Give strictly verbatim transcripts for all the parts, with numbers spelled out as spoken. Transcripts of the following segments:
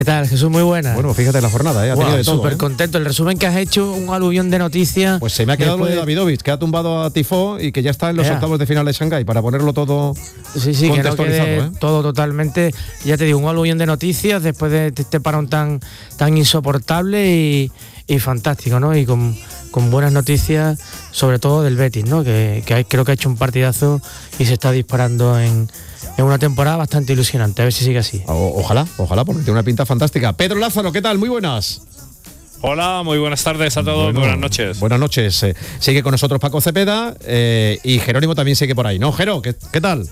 ¿Qué tal, Jesús? Muy buena. Bueno, fíjate la jornada, ¿eh? Ha wow, tenido de todo. Súper ¿eh? contento. El resumen que has hecho, un aluvión de noticias. Pues se me ha quedado después... lo de Davidovich, que ha tumbado a Tifó y que ya está en los Ea. octavos de final de Shanghái, para ponerlo todo Sí, sí, que no contextualizado. quede ¿eh? todo totalmente. Ya te digo, un aluvión de noticias después de este parón tan, tan insoportable y, y fantástico, ¿no? Y con, con buenas noticias, sobre todo del Betis, ¿no? Que, que hay, creo que ha hecho un partidazo y se está disparando en... Es una temporada bastante ilusionante, a ver si sigue así. O, ojalá, ojalá, porque tiene una pinta fantástica. Pedro Lázaro, ¿qué tal? Muy buenas. Hola, muy buenas tardes a todos, Bueno, buenas noches. Buenas noches. Eh, sigue con nosotros Paco Cepeda eh, y Jerónimo también sigue por ahí, ¿no? Jero, ¿qué, qué tal?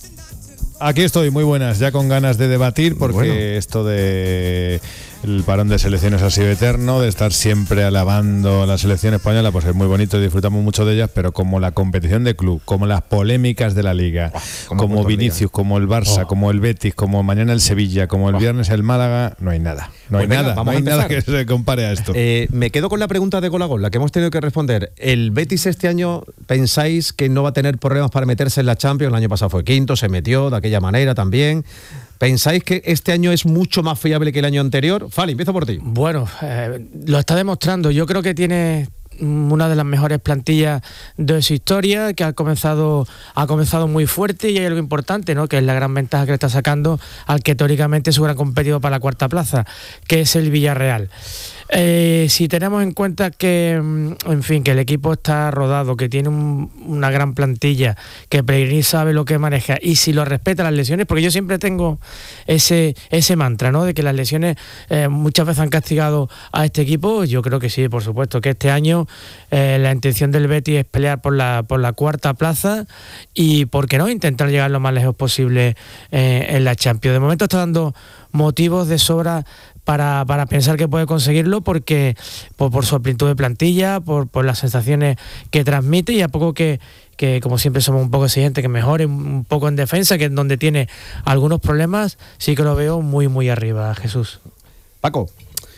Aquí estoy, muy buenas, ya con ganas de debatir, porque Bueno. esto de el parón de selecciones ha sido eterno, de estar siempre alabando a la selección española, pues es muy bonito, disfrutamos mucho de ellas, pero como la competición de club, como las polémicas de la Liga, Oh, como Vinicius, como el Barça, Oh. como el Betis, como mañana el Sevilla, como el Oh. viernes el Málaga, no hay nada, no Pues hay venga, nada, vamos no a hay nada empezar. que se compare a esto. Eh, me quedo con la pregunta de gol a gol, la que hemos tenido que responder. ¿El Betis este año pensáis que no va a tener problemas para meterse en la Champions? El año pasado fue quinto, se metió de aquella manera también. ¿Pensáis que este año es mucho más fiable que el año anterior? Fali, empiezo por ti. Bueno, eh, lo está demostrando. Yo creo que tiene una de las mejores plantillas de su historia, que ha comenzado ha comenzado muy fuerte, y hay algo importante, ¿no? Que es la gran ventaja que le está sacando al que teóricamente es un gran competidor para la cuarta plaza, que es el Villarreal. Eh, si tenemos en cuenta que, en fin, que el equipo está rodado, que tiene un, una gran plantilla, que Pellegrini sabe lo que maneja, y si lo respeta las lesiones, porque yo siempre tengo ese ese mantra, ¿no? De que las lesiones eh, muchas veces han castigado a este equipo. Yo creo que sí, por supuesto, que este año eh, la intención del Betis es pelear por la por la cuarta plaza y, ¿por qué no?, intentar llegar lo más lejos posible eh, en la Champions. De momento está dando motivos de sobra Para, para pensar que puede conseguirlo, porque por, por su amplitud de plantilla, por, por las sensaciones que transmite, y a poco que, que, como siempre somos un poco exigentes, que mejore un poco en defensa, que es donde tiene algunos problemas, sí que lo veo muy, muy arriba, Jesús. Paco.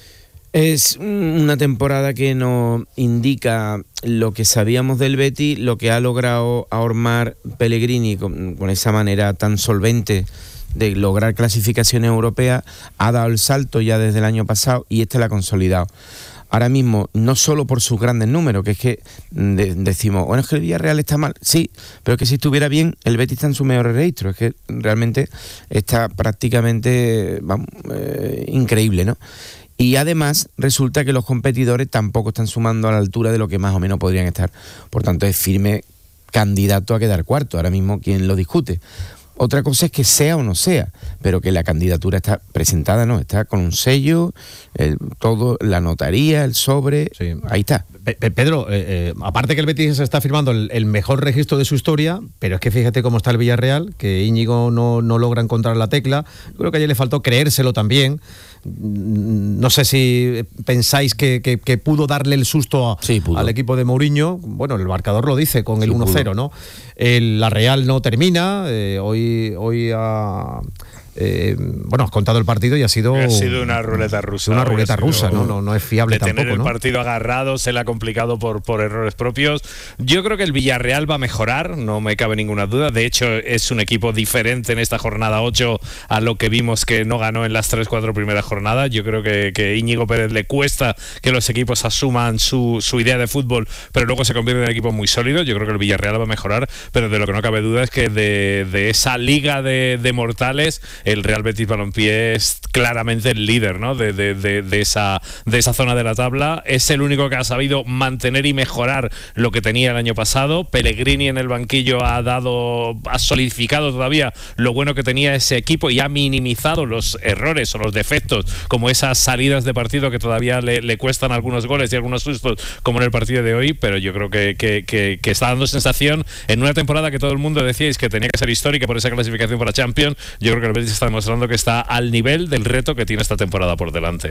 Es una temporada que nos indica lo que sabíamos del Betis, lo que ha logrado ahormar Pellegrini con, con esa manera tan solvente de lograr clasificaciones europeas. Ha dado el salto ya desde el año pasado y este la ha consolidado. Ahora mismo, no solo por sus grandes números, que es que de, decimos, bueno, es que el Villarreal está mal, sí, pero es que si estuviera bien, el Betis está en su mejor registro, es que realmente está prácticamente, vamos, eh, increíble, ¿no? Y además resulta que los competidores tampoco están sumando a la altura de lo que más o menos podrían estar. Por tanto, es firme candidato a quedar cuarto. Ahora mismo, ¿quién lo discute? Otra cosa es que sea o no sea, pero que la candidatura está presentada, ¿no? Está con un sello, el, todo, la notaría, el sobre, sí. Ahí está. Pe- Pe- Pedro, eh, eh, aparte que el Betis está firmando el, el mejor registro de su historia, pero es que fíjate cómo está el Villarreal, que Íñigo no, no logra encontrar la tecla. Creo que ayer le faltó creérselo también. No sé si pensáis que, que, que pudo darle el susto a, sí, al equipo de Mourinho. Bueno, el marcador lo dice con el sí, uno cero, ¿no? El, la Real no termina. Eh, hoy hoy ha... Eh, bueno, has contado el partido y ha sido... Ha sido una ruleta rusa. Una ruleta rusa, ¿no? No, no es fiable de tampoco, tener el ¿no? partido agarrado, se le ha complicado por, por errores propios. Yo creo que el Villarreal va a mejorar, no me cabe ninguna duda. De hecho, es un equipo diferente en esta jornada ocho a lo que vimos que no ganó en las tres cuatro primeras jornadas. Yo creo que, que Íñigo Pérez le cuesta que los equipos asuman su, su idea de fútbol, pero luego se convierte en equipos muy sólidos. Yo creo que el Villarreal va a mejorar, pero de lo que no cabe duda es que de, de esa liga de, de mortales, el Real Betis Balompié es claramente el líder, ¿no? de, de, de, de, esa, de esa zona de la tabla. Es el único que ha sabido mantener y mejorar lo que tenía el año pasado. Pellegrini en el banquillo ha dado, ha solidificado todavía lo bueno que tenía ese equipo y ha minimizado los errores o los defectos, como esas salidas de partido que todavía le, le cuestan algunos goles y algunos sustos, como en el partido de hoy. Pero yo creo que, que, que, que está dando sensación en una temporada que todo el mundo decíais que tenía que ser histórica por esa clasificación para Champions. Yo creo que el Betis está demostrando que está al nivel del reto que tiene esta temporada por delante.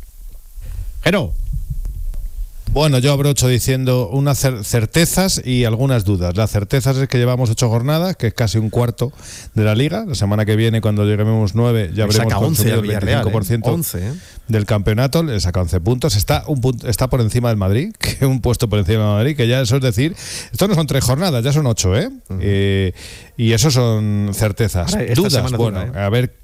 Pero Bueno, yo abrocho diciendo unas cer- certezas y algunas dudas. Las certezas es que llevamos ocho jornadas, que es casi un cuarto de la Liga. La semana que viene, cuando lleguemos nueve, ya habremos saca once conseguido al el Villarreal, veinticinco por ciento ¿eh? once, ¿eh? del campeonato. Le saca once puntos. Está un punto, está por encima del Madrid, que un puesto por encima del Madrid, que ya eso es decir, esto no son tres jornadas, ya son ocho, ¿eh? Uh-huh. eh y eso son certezas. Ahora, dudas, bueno, dura, ¿eh? a ver.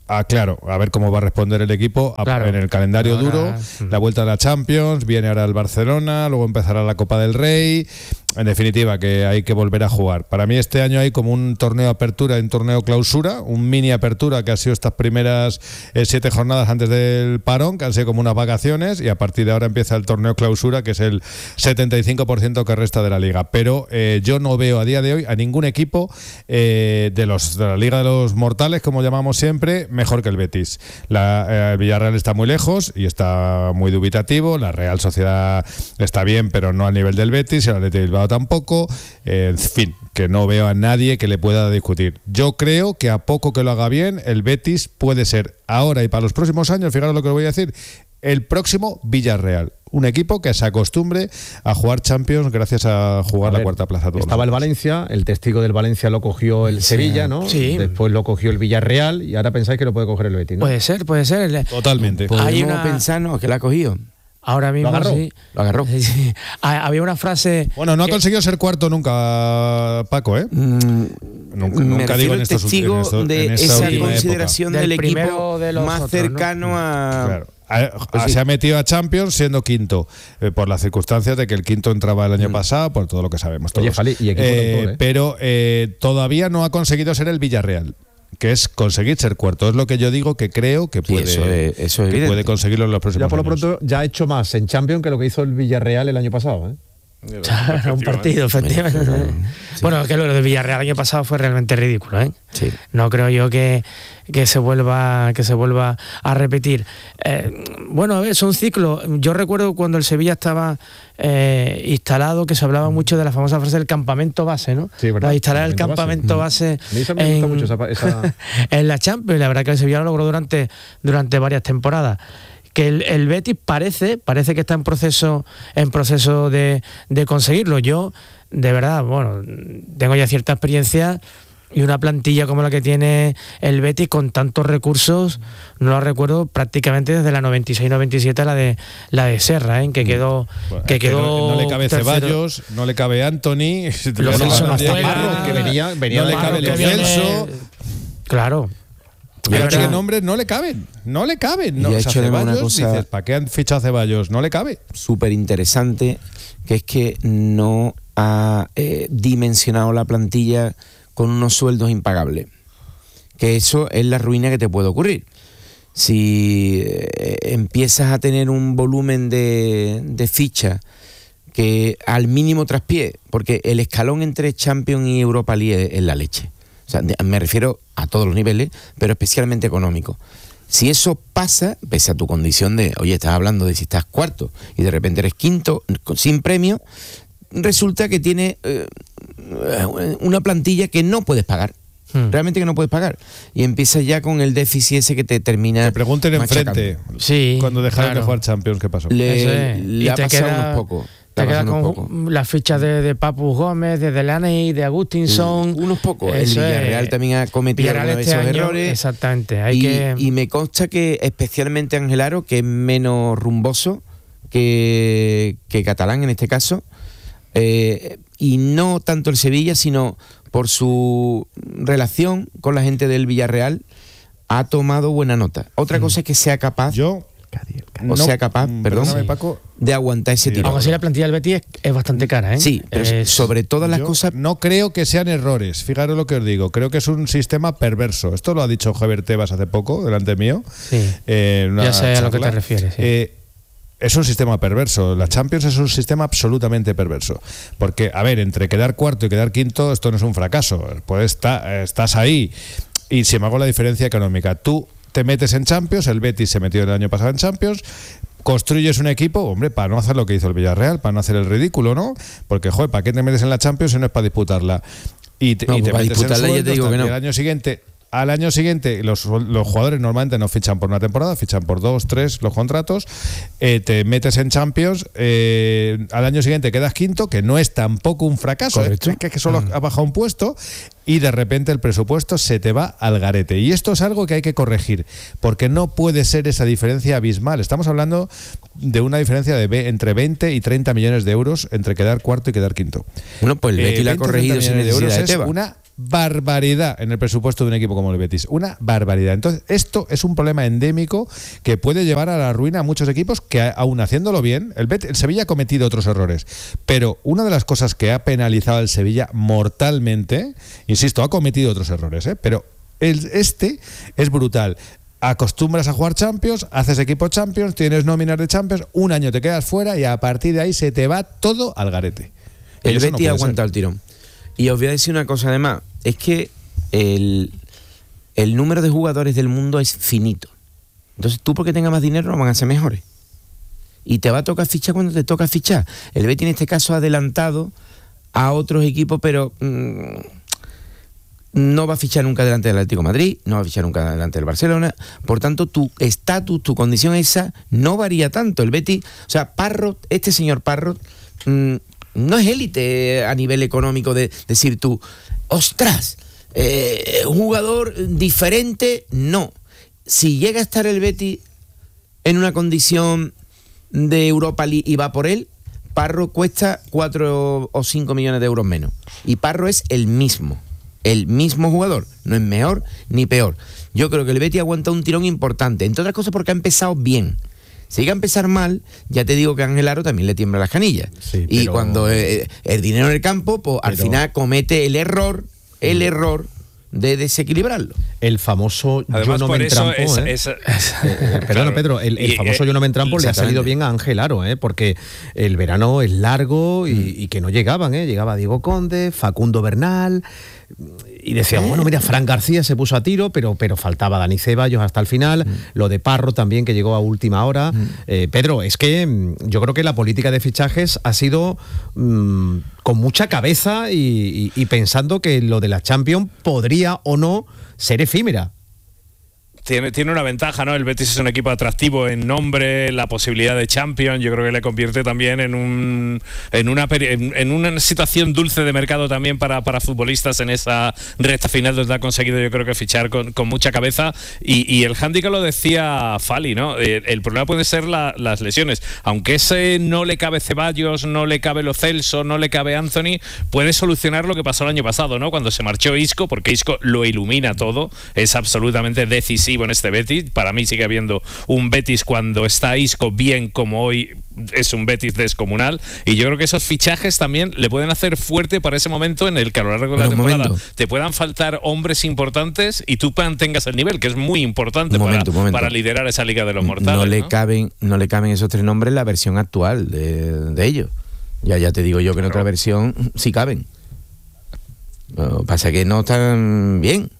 Ah, claro, a ver cómo va a responder el equipo a, claro. en el calendario ahora, duro, la vuelta a la Champions, viene ahora el Barcelona, luego empezará la Copa del Rey. En definitiva, que hay que volver a jugar. Para mí este año hay como un torneo de apertura y un torneo clausura, un mini apertura que ha sido estas primeras eh, siete jornadas antes del parón, que han sido como unas vacaciones, y a partir de ahora empieza el torneo clausura, que es el setenta y cinco por ciento que resta de la liga. Pero eh, yo no veo a día de hoy a ningún equipo eh, de los de la Liga de los Mortales, como llamamos siempre, mejor que el Betis. La, eh, el Villarreal está muy lejos y está muy dubitativo, la Real Sociedad está bien, pero no al nivel del Betis, y el Athletic de Bilbao tampoco, eh, en fin, que no veo a nadie que le pueda discutir. Yo creo que a poco que lo haga bien, el Betis puede ser ahora y para los próximos años, fijaros lo que os voy a decir, el próximo Villarreal. Un equipo que se acostumbre a jugar Champions gracias a jugar a ver, la cuarta plaza. Todos estaba el Valencia, el testigo del Valencia lo cogió el Sevilla, ¿no? Sí. Después lo cogió el Villarreal y ahora pensáis que lo puede coger el Betis, ¿no? Puede ser, puede ser. Totalmente. Podemos Hay una... pensar, no, que la ha cogido. Ahora mismo ¿Lo agarró? sí. Lo agarró. Sí. Había una frase... Bueno, no que... ha conseguido ser cuarto nunca, Paco, ¿eh? Mm, nunca, me nunca digo en el estos testigo en esto, de en esta esa última consideración época. del, Del equipo primero de los más otros, cercano ¿no? a... Claro. A, Pues a, sí. Se ha metido a Champions siendo quinto, eh, por las circunstancias de que el quinto entraba el año mm. pasado, por todo lo que sabemos todos. Oye, Fali, y equipo eh, doctor, ¿eh? Pero eh, todavía no ha conseguido ser el Villarreal, que es conseguir ser cuarto. Es lo que yo digo que creo que puede, sí, eso es, eso es que puede conseguirlo en los próximos Ya por lo años. pronto ya ha hecho más en Champions que lo que hizo el Villarreal el año pasado, ¿eh? Claro, un partido, efectivamente. Sí. Bueno, que lo de Villarreal el año pasado fue realmente ridículo, ¿eh? Sí. No creo yo que, que se vuelva que se vuelva a repetir. Eh, bueno, a ver, es un ciclo. Yo recuerdo cuando el Sevilla estaba eh, instalado, que se hablaba mucho de la famosa frase del campamento base, ¿no? Sí, ¿verdad? Para instalar el campamento base, base. A mí me gusta mucho esa, esa... en la Champions. La verdad que el Sevilla lo logró durante, durante varias temporadas. Que el, el Betis parece parece que está en proceso en proceso de, de conseguirlo. Yo, de verdad, bueno, tengo ya cierta experiencia y una plantilla como la que tiene el Betis con tantos recursos, no la recuerdo prácticamente desde la noventa y seis noventa y siete la de la de Serra, ¿eh? que quedó bueno, que quedó no, no le cabe tercero. Ceballos, no le cabe Anthony, Lo no, Celso no, no le juega, cabe- que venía, venía no de le cabe que Lo viene- Celso. Claro. Y Es es que verdad. nombres no le caben, no le caben. No, Y ha o sea, hecho además una Ceballos, cosa- dices, ¿para qué han fichado a Ceballos? No le cabe. Súper interesante, que es que no ha eh, dimensionado la plantilla con unos sueldos impagables. Que eso es la ruina que te puede ocurrir. Si eh, empiezas a tener un volumen de, de ficha que al mínimo traspié, porque el escalón entre Champions y Europa League es la leche. O sea, de- me refiero a todos los niveles, pero especialmente económico. Si eso pasa, pese a tu condición de, oye, estás hablando de si estás cuarto y de repente eres quinto con- sin premio, resulta que tiene eh, una plantilla que no puedes pagar. Hmm. Realmente que no puedes pagar. Y empiezas ya con el déficit ese que te termina. Te pregunten machacando. enfrente. Sí, Cuando dejaron claro. de jugar Champions, ¿qué pasó? Le, Eso es. le Y ha te pasado queda- unos pocos. Te Le ha queda pasado con unos pocos. las fichas de, de Papu Gómez, de Delaney, de Agustinson. Unos pocos. El Eso es. Villarreal también ha cometido Villarreal alguna vez este esos año, errores. Exactamente. Hay y, que... y me consta que especialmente Ángel Aro, que es menos rumboso que, que Catalán en este caso, eh, y no tanto el Sevilla, sino por su relación con la gente del Villarreal, ha tomado buena nota. Otra cosa es que sea capaz Yo. o sea capaz, mm, perdón, perdóname, Paco. de aguantar ese Sí, tiro. Aunque así la plantilla del Betis es, es bastante cara, ¿eh? Sí, pero Es- sobre todas las Yo cosas. no creo que sean errores. Fijaros lo que os digo. Creo que es un sistema perverso. Esto lo ha dicho Javier Tebas hace poco, delante mío. Sí. eh, en una Ya sé a lo que charla. te refieres, sí. Eh, es un sistema perverso. La Champions es un sistema absolutamente perverso. Porque, a ver, entre quedar cuarto y quedar quinto, esto no es un fracaso. Puedes estar, estás ahí. Y sin embargo, la diferencia económica. Tú te metes en Champions, el Betis se metió el año pasado en Champions. Construyes un equipo, hombre, para no hacer lo que hizo el Villarreal, para no hacer el ridículo, ¿no? Porque, joder, ¿para qué te metes en la Champions si no es para disputarla? Y te, No, y te para metes en disputarla ya te sueldos, digo tal, que no. y el año siguiente, al año siguiente, los, los jugadores normalmente no fichan por una temporada, fichan por dos, tres los contratos, eh, te metes en Champions, eh, al año siguiente quedas quinto, que no es tampoco un fracaso, ¿eh? Correcto. es que, que solo ha bajado un puesto, y de repente el presupuesto se te va al garete. Y esto es algo que hay que corregir, porque no puede ser esa diferencia abismal. Estamos hablando de una diferencia de ve- entre veinte y treinta millones de euros entre quedar cuarto y quedar quinto. Bueno, pues el Betis Eh, la ha veinte, corregido treinta sin millones de euros necesidad de es Tebas. una barbaridad en el presupuesto de un equipo como el Betis, una barbaridad. Entonces, esto es un problema endémico que puede llevar a la ruina a muchos equipos que, aún haciéndolo bien, el, Betis, el Sevilla ha cometido otros errores, pero una de las cosas que ha penalizado al Sevilla mortalmente, insisto, ha cometido otros errores, ¿eh? pero el, este es brutal. Acostumbras a jugar Champions, haces equipo Champions, tienes nóminas de Champions, un año te quedas fuera y a partir de ahí se te va todo al garete. El Betis no aguanta el tirón. Y os voy a decir una cosa además, es que el, el número de jugadores del mundo es finito. Entonces tú, porque tengas más dinero, no van a ser mejores. Y te va a tocar fichar cuando te toca fichar. El Betis en este caso ha adelantado a otros equipos, pero mmm, no va a fichar nunca delante del Atlético de Madrid, no va a fichar nunca delante del Barcelona. Por tanto, tu estatus, tu condición esa no varía tanto. El Betis, o sea, Parrot, este señor Parrot, mmm, no es élite a nivel económico de decir tú, ostras, eh, un jugador diferente, no. Si llega a estar el Betis en una condición de Europa League y va por él, Parro cuesta cuatro o cinco millones de euros menos. Y Parro es el mismo, el mismo jugador, no es mejor ni peor. Yo creo que el Betis aguanta un tirón importante, entre otras cosas porque ha empezado bien. Si llega a empezar mal, ya te digo que a Ángel Aro también le tiembla las canillas. Sí, y pero... cuando eh, el dinero en el campo, pues pero... al final comete el error, el error de desequilibrarlo. El famoso Además, yo no me entrampo, es, ¿eh? es, es, eh, Perdona, Pedro, el, el famoso yo no me entrampo le ha salido bien a Ángel Aro, ¿eh? Porque el verano es largo y, mm. y que no llegaban, ¿eh? Llegaba Diego Conde, Facundo Bernal, y decían, bueno, mira, Fran García se puso a tiro, pero, pero faltaba Dani Ceballos hasta el final, mm. lo de Parro también, que llegó a última hora. Mm. Eh, Pedro, es que yo creo que la política de fichajes ha sido mmm, con mucha cabeza y, y, y pensando que lo de la Champions podría o no ser efímera. Tiene, tiene una ventaja, ¿no? El Betis es un equipo atractivo en nombre, la posibilidad de Champions, yo creo que le convierte también en un en una en, en una situación dulce de mercado también para, para futbolistas en esa recta final donde ha conseguido, yo creo que fichar con, con mucha cabeza. Y, y el hándicap lo decía Fali, ¿no? El, el problema puede ser la, las lesiones. Aunque ese no le cabe Ceballos, no le cabe Lo Celso, no le cabe Anthony, puede solucionar lo que pasó el año pasado, ¿no? Cuando se marchó Isco, porque Isco lo ilumina todo, es absolutamente decisivo en este Betis. Para mí sigue habiendo un Betis cuando está Isco bien, como hoy es un Betis descomunal, y yo creo que esos fichajes también le pueden hacer fuerte para ese momento en el que a lo largo de la temporada momento. te puedan faltar hombres importantes y tú mantengas el nivel, que es muy importante momento, para, para liderar esa Liga de los Mortales. No le ¿no? caben, no le caben esos tres nombres en la versión actual de, de ellos. Ya, ya te digo yo que en otra versión sí caben. Lo que pasa es que no están bien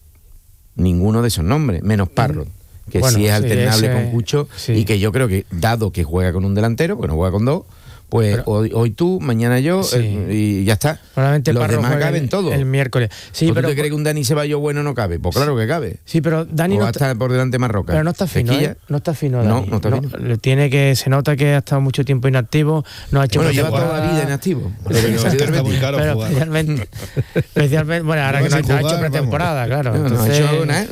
ninguno de esos nombres, menos Parro, que bueno, sí es alternable sí, ese, con Cucho, sí. y que yo creo que, dado que juega con un delantero, porque no juega con dos, pues pero, hoy, hoy tú, mañana yo, sí. eh, y ya está. Probablemente los Parro demás caben todos. El miércoles. Sí, pero tú te crees que un Dani Ceballos bueno no cabe? Pues claro que cabe. Sí, pero Dani o no está por delante Marroca. Pero no está fino, ¿eh? No está fino, Dani. No, no está fino. No, tiene que, se nota que ha estado mucho tiempo inactivo, no ha hecho Bueno, lleva toda la vida inactivo. Pero, pero, pero está muy caro pero jugar. Especialmente, especialmente, bueno, ahora que no ha hecho, hecho pretemporada, vamos. Claro. No, Entonces, no ha hecho nada.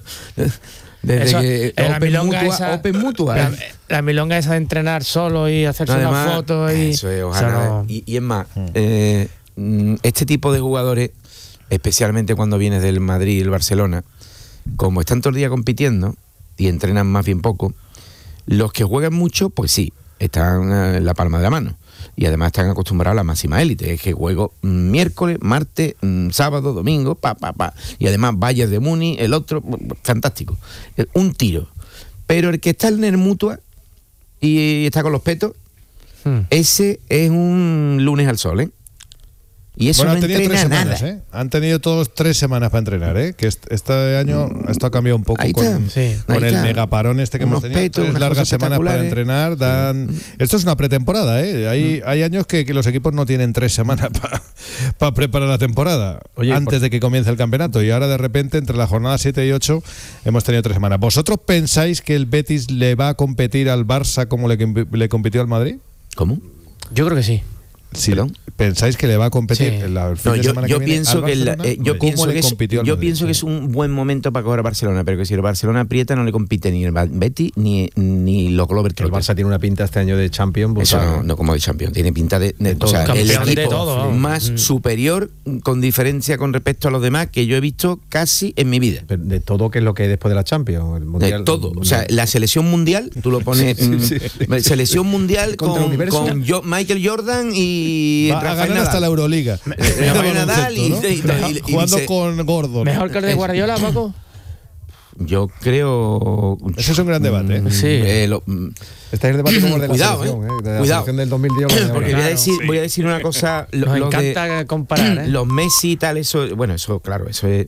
Desde eso, que la Open milonga Mutua, esa, Open Mutua la, ¿eh? la milonga esa de entrenar solo y hacerse no, una foto y eso es, ojalá. No... y, y es más, mm. eh, este tipo de jugadores, especialmente cuando vienes del Madrid y el Barcelona, como están todo el día compitiendo y entrenan más bien poco, los que juegan mucho, pues sí, están en la palma de la mano. Y además están acostumbrados a la máxima élite, es que juego miércoles, martes, sábado, domingo, pa, pa, pa. Y además Bayern de Múnich, el otro, fantástico. Un tiro. Pero el que está en el Mutua y está con los petos, hmm. ese es un lunes al sol, ¿eh? Y eso bueno, no han tenido entrena tres semanas, nada. ¿eh? Han tenido todos tres semanas para entrenar, ¿eh? Que este año esto ha cambiado un poco con, sí. con el megaparón este que unos hemos tenido. petos, tres largas semanas para entrenar. Dan... Sí. Esto es una pretemporada, ¿eh? Hay, hay años que, que los equipos no tienen tres semanas para pa preparar la temporada. Oye, antes por... de que comience el campeonato. Y ahora de repente, entre la jornada siete y ocho, hemos tenido tres semanas. ¿Vosotros pensáis que el Betis le va a competir al Barça como le, le compitió al Madrid? ¿Cómo? Yo creo que sí. si ¿Perdón? pensáis que le va a competir Sí. en la, el fin No, de yo, semana yo que viene pienso al que la- Barcelona, eh, yo ¿cómo pienso le que es, compitió al yo Madrid? pienso que es un buen momento para coger a Barcelona, pero que si el Barcelona aprieta no le compite ni el Betis ni, ni los Glover Que el Barça tiene una pinta este año de Champions. Eso brutal, no, ¿eh? no como de Champions, tiene pinta de, de- todo. o sea, el Campeón de equipo todo, vamos. más Mm. superior con diferencia con respecto a los demás que yo he visto casi en mi vida. Pero de todo, que es lo que hay después de la Champions. El De mundial, todo, el o sea, mundial. la selección mundial, tú lo pones, Sí, sí, mm, selección mundial Contra el con, universo. con Jo- Michael Jordan y Va a Rafael ganar Nadal. hasta la Euroliga. Eh, Rafael Nadal y- Baloncesto, ¿no? y- y- y- y jugando dice- con Gordon. Mejor que el de Guardiola, Paco. Yo creo. Ese es un gran debate, ¿eh? Mm, Sí. eh, lo- mm, Este es el debate como el de la Cuidado, selección, eh. ¿eh? De la Cuidado. selección del dos mil diez. con la de Porque ahora. voy a Claro, decir, sí. voy a decir una cosa. lo- Nos los de- encanta comparar, ¿eh? los Messi y tal, eso, bueno, eso, claro, eso es.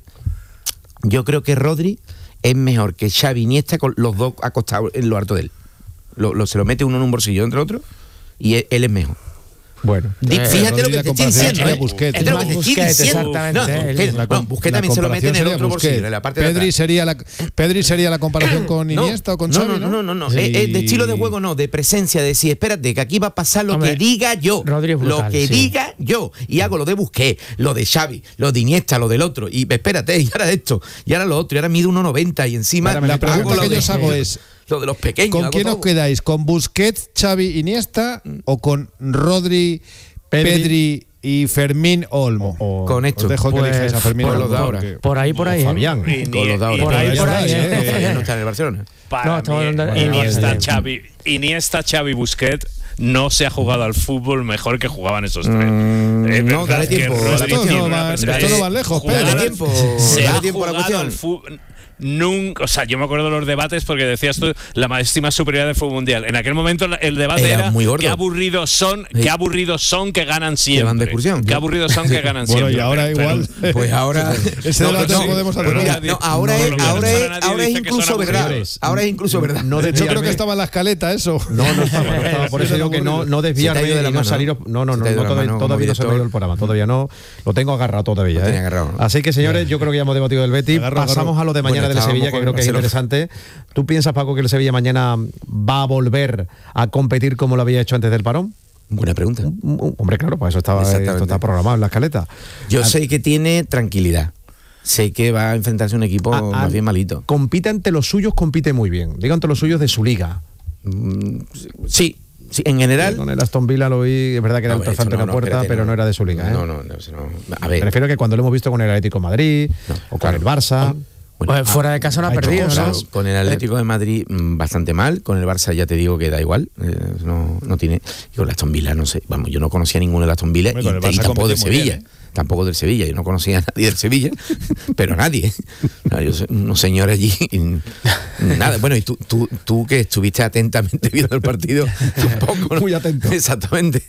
Yo creo que Rodri es mejor que Xavi y Iniesta con los dos acostados en lo harto de él. Lo, lo- se lo mete uno en un bolsillo entre otro y él, él es mejor. Bueno. Di- Eh, Fíjate Rodri, lo que la te estoy comparación diciendo. sería ¿eh? Busquets. Es de lo que Más te estoy Busquets, diciendo. exactamente, No, él. Busquets, La no, com- Busquets la también se lo mete en el comparación otro sería bolsillo, Busquets. en la parte de Pedri atrás. sería la Pedri sería la comparación con No, Iniesta o con no, Xavi, no, no, no, no. Sí. Es, es de estilo de juego, no, de presencia, de decir, espérate, que aquí va a pasar lo Hombre, que diga yo. Rodri es brutal, lo que sí. diga yo. Y hago lo de Busquets, lo de Xavi, lo de Iniesta, lo del otro. Y espérate, y ahora esto, y ahora lo otro, y ahora mide uno noventa y encima La hago pregunta lo que de- yo os hago es, lo de los pequeños. ¿con hago quién os todo. quedáis? ¿Con Busquets, Xavi, Iniesta o con Rodri, Pedri. Pedri y Fermín Olmo? O- Con esto. Os dejo que Pues, elijáis a Fermín por Olmo. los de ahora. porque- Por ahí, por ahí. o ¿eh? Fabián. Y Con los de ahora. Por ahí, por ahí, Fabián ¿eh? no está en el Barcelona. Para No, estamos mí, hablando de- Iniesta, de- Xavi, Iniesta, Xavi, Busquets no se ha jugado al fútbol mejor que jugaban esos tres. Mm, Es no, verdad dale que tiempo, Rodri dale tiene tiempo. una Esto no va- persona- esto no va lejos, Jugar- Pedro. Dale tiempo, se dale ha tiempo a la jugado cuestión. al fútbol. Nunca, o sea, yo me acuerdo de los debates porque decías tú la máxima superioridad del fútbol mundial. En aquel momento la- el debate Era era, muy gordo. qué aburridos son, Sí. qué aburridos son que ganan siempre. van de excursión. Qué aburridos son que ganan Bueno, siempre. y ahora Pero- igual. Pues ahora. Ese No, debate no, no podemos pero hacer. Mira, nadie- no, ahora no, es, lo que ahora ahora es, nadie ahora es dice que incluso son verdad. aburridos. Ahora es incluso verdad. No De hecho, creo desviarme. que estaba en la escaleta eso. No, no estaba, no estaba. Por eso digo que no, no desviarme Se te ha ido de la y no mano, salir. No, no, Se no, te ha ido no, de la todavía, mano como todavía no se me ha ido director. el programa. Todavía no. Lo tengo agarrado todavía. Lo ¿eh? tenía agarrado, ¿no? Así que, señores, yo creo que ya hemos debatido del Betis. Agarro, Pasamos agarro. a lo de mañana Bueno, del estábamos Sevilla, que con creo que es Barcelona. interesante. ¿Tú piensas, Paco, que el Sevilla mañana va a volver a competir como lo había hecho antes del parón? Buena pregunta. Mm, Hombre, claro, pues eso estaba, Exactamente. esto está programado en la escaleta. Yo Ah, sé que tiene tranquilidad. Sé que va a enfrentarse a un equipo ah, ah, más bien malito. Compite ante los suyos, compite muy bien. Digo ante los suyos de su liga. Mm, Sí, sí, en general. Con el Aston Villa lo vi, es verdad que era No, el trofante esto en la no, puerta, espérate, pero no era de su liga. ¿eh? No, no, no, eso no. A Me ver. refiero que cuando lo hemos visto con el Atlético de Madrid No, o con claro. el Barça. Bueno, Pues fuera de casa no ha ha hecho perdido, ¿no? cosas. con el Atlético de Madrid mm, bastante mal, con el Barça ya te digo que da igual, eh, no, no tiene, y con el Aston Villa no sé, vamos, yo no conocía a ninguno del Aston Villa Hombre, y, con el y Barça tampoco del compitió muy Sevilla, bien, ¿eh? tampoco del Sevilla, yo no conocía a nadie del Sevilla, pero nadie, no, yo sé, unos señores allí, y nada, bueno, y tú, tú, tú que estuviste atentamente viendo el partido, tampoco, ¿no? Muy atento. Exactamente,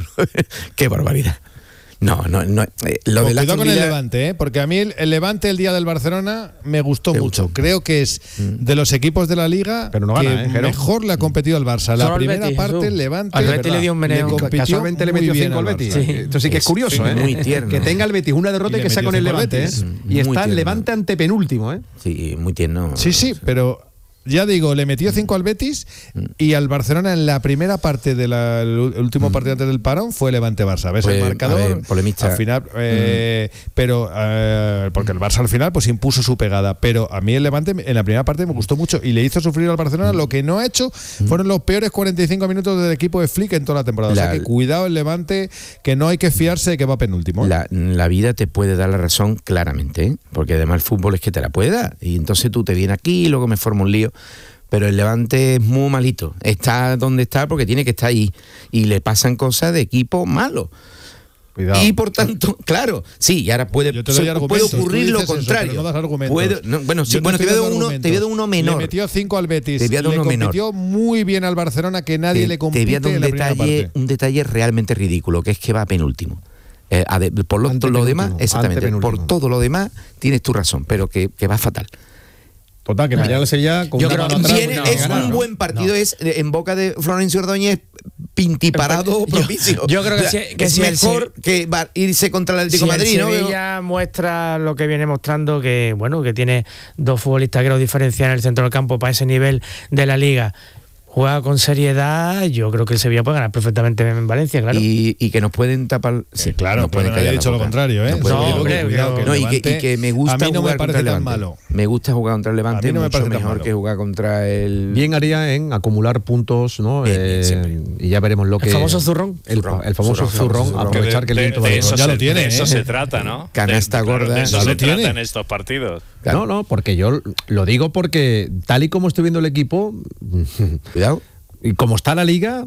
qué barbaridad. No, no, no. eh, lo del Cuidado Aston con el Villa- Levante, ¿eh? Porque a mí el, el Levante el día del Barcelona me gustó ¿Te mucho. gustó? Creo que es de los equipos de la liga Pero no que gana, ¿eh, Jero? mejor le ha competido al Barça. La Solo al primera Betis, parte Jesús. el Levante Al es Betis verdad, le dio un meneo. compitió Casualmente le muy metió bien cinco al al Betis. Barça. Sí. Esto sí que es Es curioso, ¿eh? muy tierno. Que tenga el Betis una derrota Y y le que sea con metió el cinco al Levante, ¿eh? Betis. Y Muy está el tierno. Levante ante penúltimo, ¿eh? Sí, muy tierno. Sí, sí, pero ya digo, le metió cinco al Betis y al Barcelona en la primera parte del último partido antes del parón fue Levante-Barça. ¿Ves Pues, el a marcador? ver, polemista. Al final, eh, pero eh, porque el Barça al final pues impuso su pegada. Pero a mí el Levante en la primera parte me gustó mucho y le hizo sufrir al Barcelona. Lo que no ha hecho fueron los peores cuarenta y cinco minutos del equipo de Flick en toda la temporada. La- o sea que cuidado el Levante, que no hay que fiarse de que va penúltimo. ¿eh? La, la vida te puede dar la razón claramente, ¿eh? Porque además el fútbol es que te la puede dar. Y entonces tú te vienes aquí y luego me formo un lío. Pero el Levante es muy malito. Está donde está porque tiene que estar ahí. Y le pasan cosas de equipo malo. Cuidado. Y por tanto, claro, sí, y ahora puede, Yo te doy se- argumentos, puede ocurrir tú lo dices eso, contrario. pero no das argumentos. Puede- no, bueno, sí, Yo te bueno te estoy voy a dar dando uno, te voy a dar uno argumentos. menor. Le metió cinco al Betis. Te voy a dar le uno menor. compitió muy bien al Barcelona, que nadie te, le te compite voy a dar un en la primera detalle, parte. un detalle realmente ridículo, que es que va penúltimo. Eh, ade- por lo, lo Antepenúltimo, demás, exactamente, antepenúltimo. por todo lo demás tienes tu razón, pero que, que va fatal. Total, que mañana el Sevilla con Yo una creo mano que atrás, Viene- no, tiene que es ganar, un ¿no? buen partido, No. es eh, en boca de Florencio Ordóñez pintiparado Yo- propicio. yo creo que O sea, sí- que es sí, el mejor que va- irse contra el Atlético Si de Madrid, el ¿no? Sevilla muestra lo que viene mostrando, que bueno, que tiene dos futbolistas que lo diferencian en el centro del campo para ese nivel de la liga. juega con seriedad, yo creo que el Sevilla puede ganar perfectamente en Valencia, claro. Y, y que nos pueden tapar. Sí, Eh, claro, nos pero no he dicho lo contrario, ¿eh? No, pueden No, callar la hombre, boca. cuidado, que No, y, que, Levante- y que me gusta a mí no me jugar contra parece el tan Levante. malo. Me gusta jugar contra el Levante, A mí no me mucho parece tan mejor malo. que jugar contra el. Bien haría en acumular puntos, ¿no? Bien, bien, Eh, siempre. y ya veremos lo El que. famoso zurrón. El, Zurrón, el famoso zurrón, zurrón, zurrón. aprovechar que el de, viento de va eso, ya se, lo tiene, de eso ¿eh? se trata, ¿no? Canasta de, claro, gorda. de eso Ya se lo tiene. trata en estos partidos. No, no, porque yo lo digo porque tal y como estoy viendo el equipo Cuidado. y como está la liga,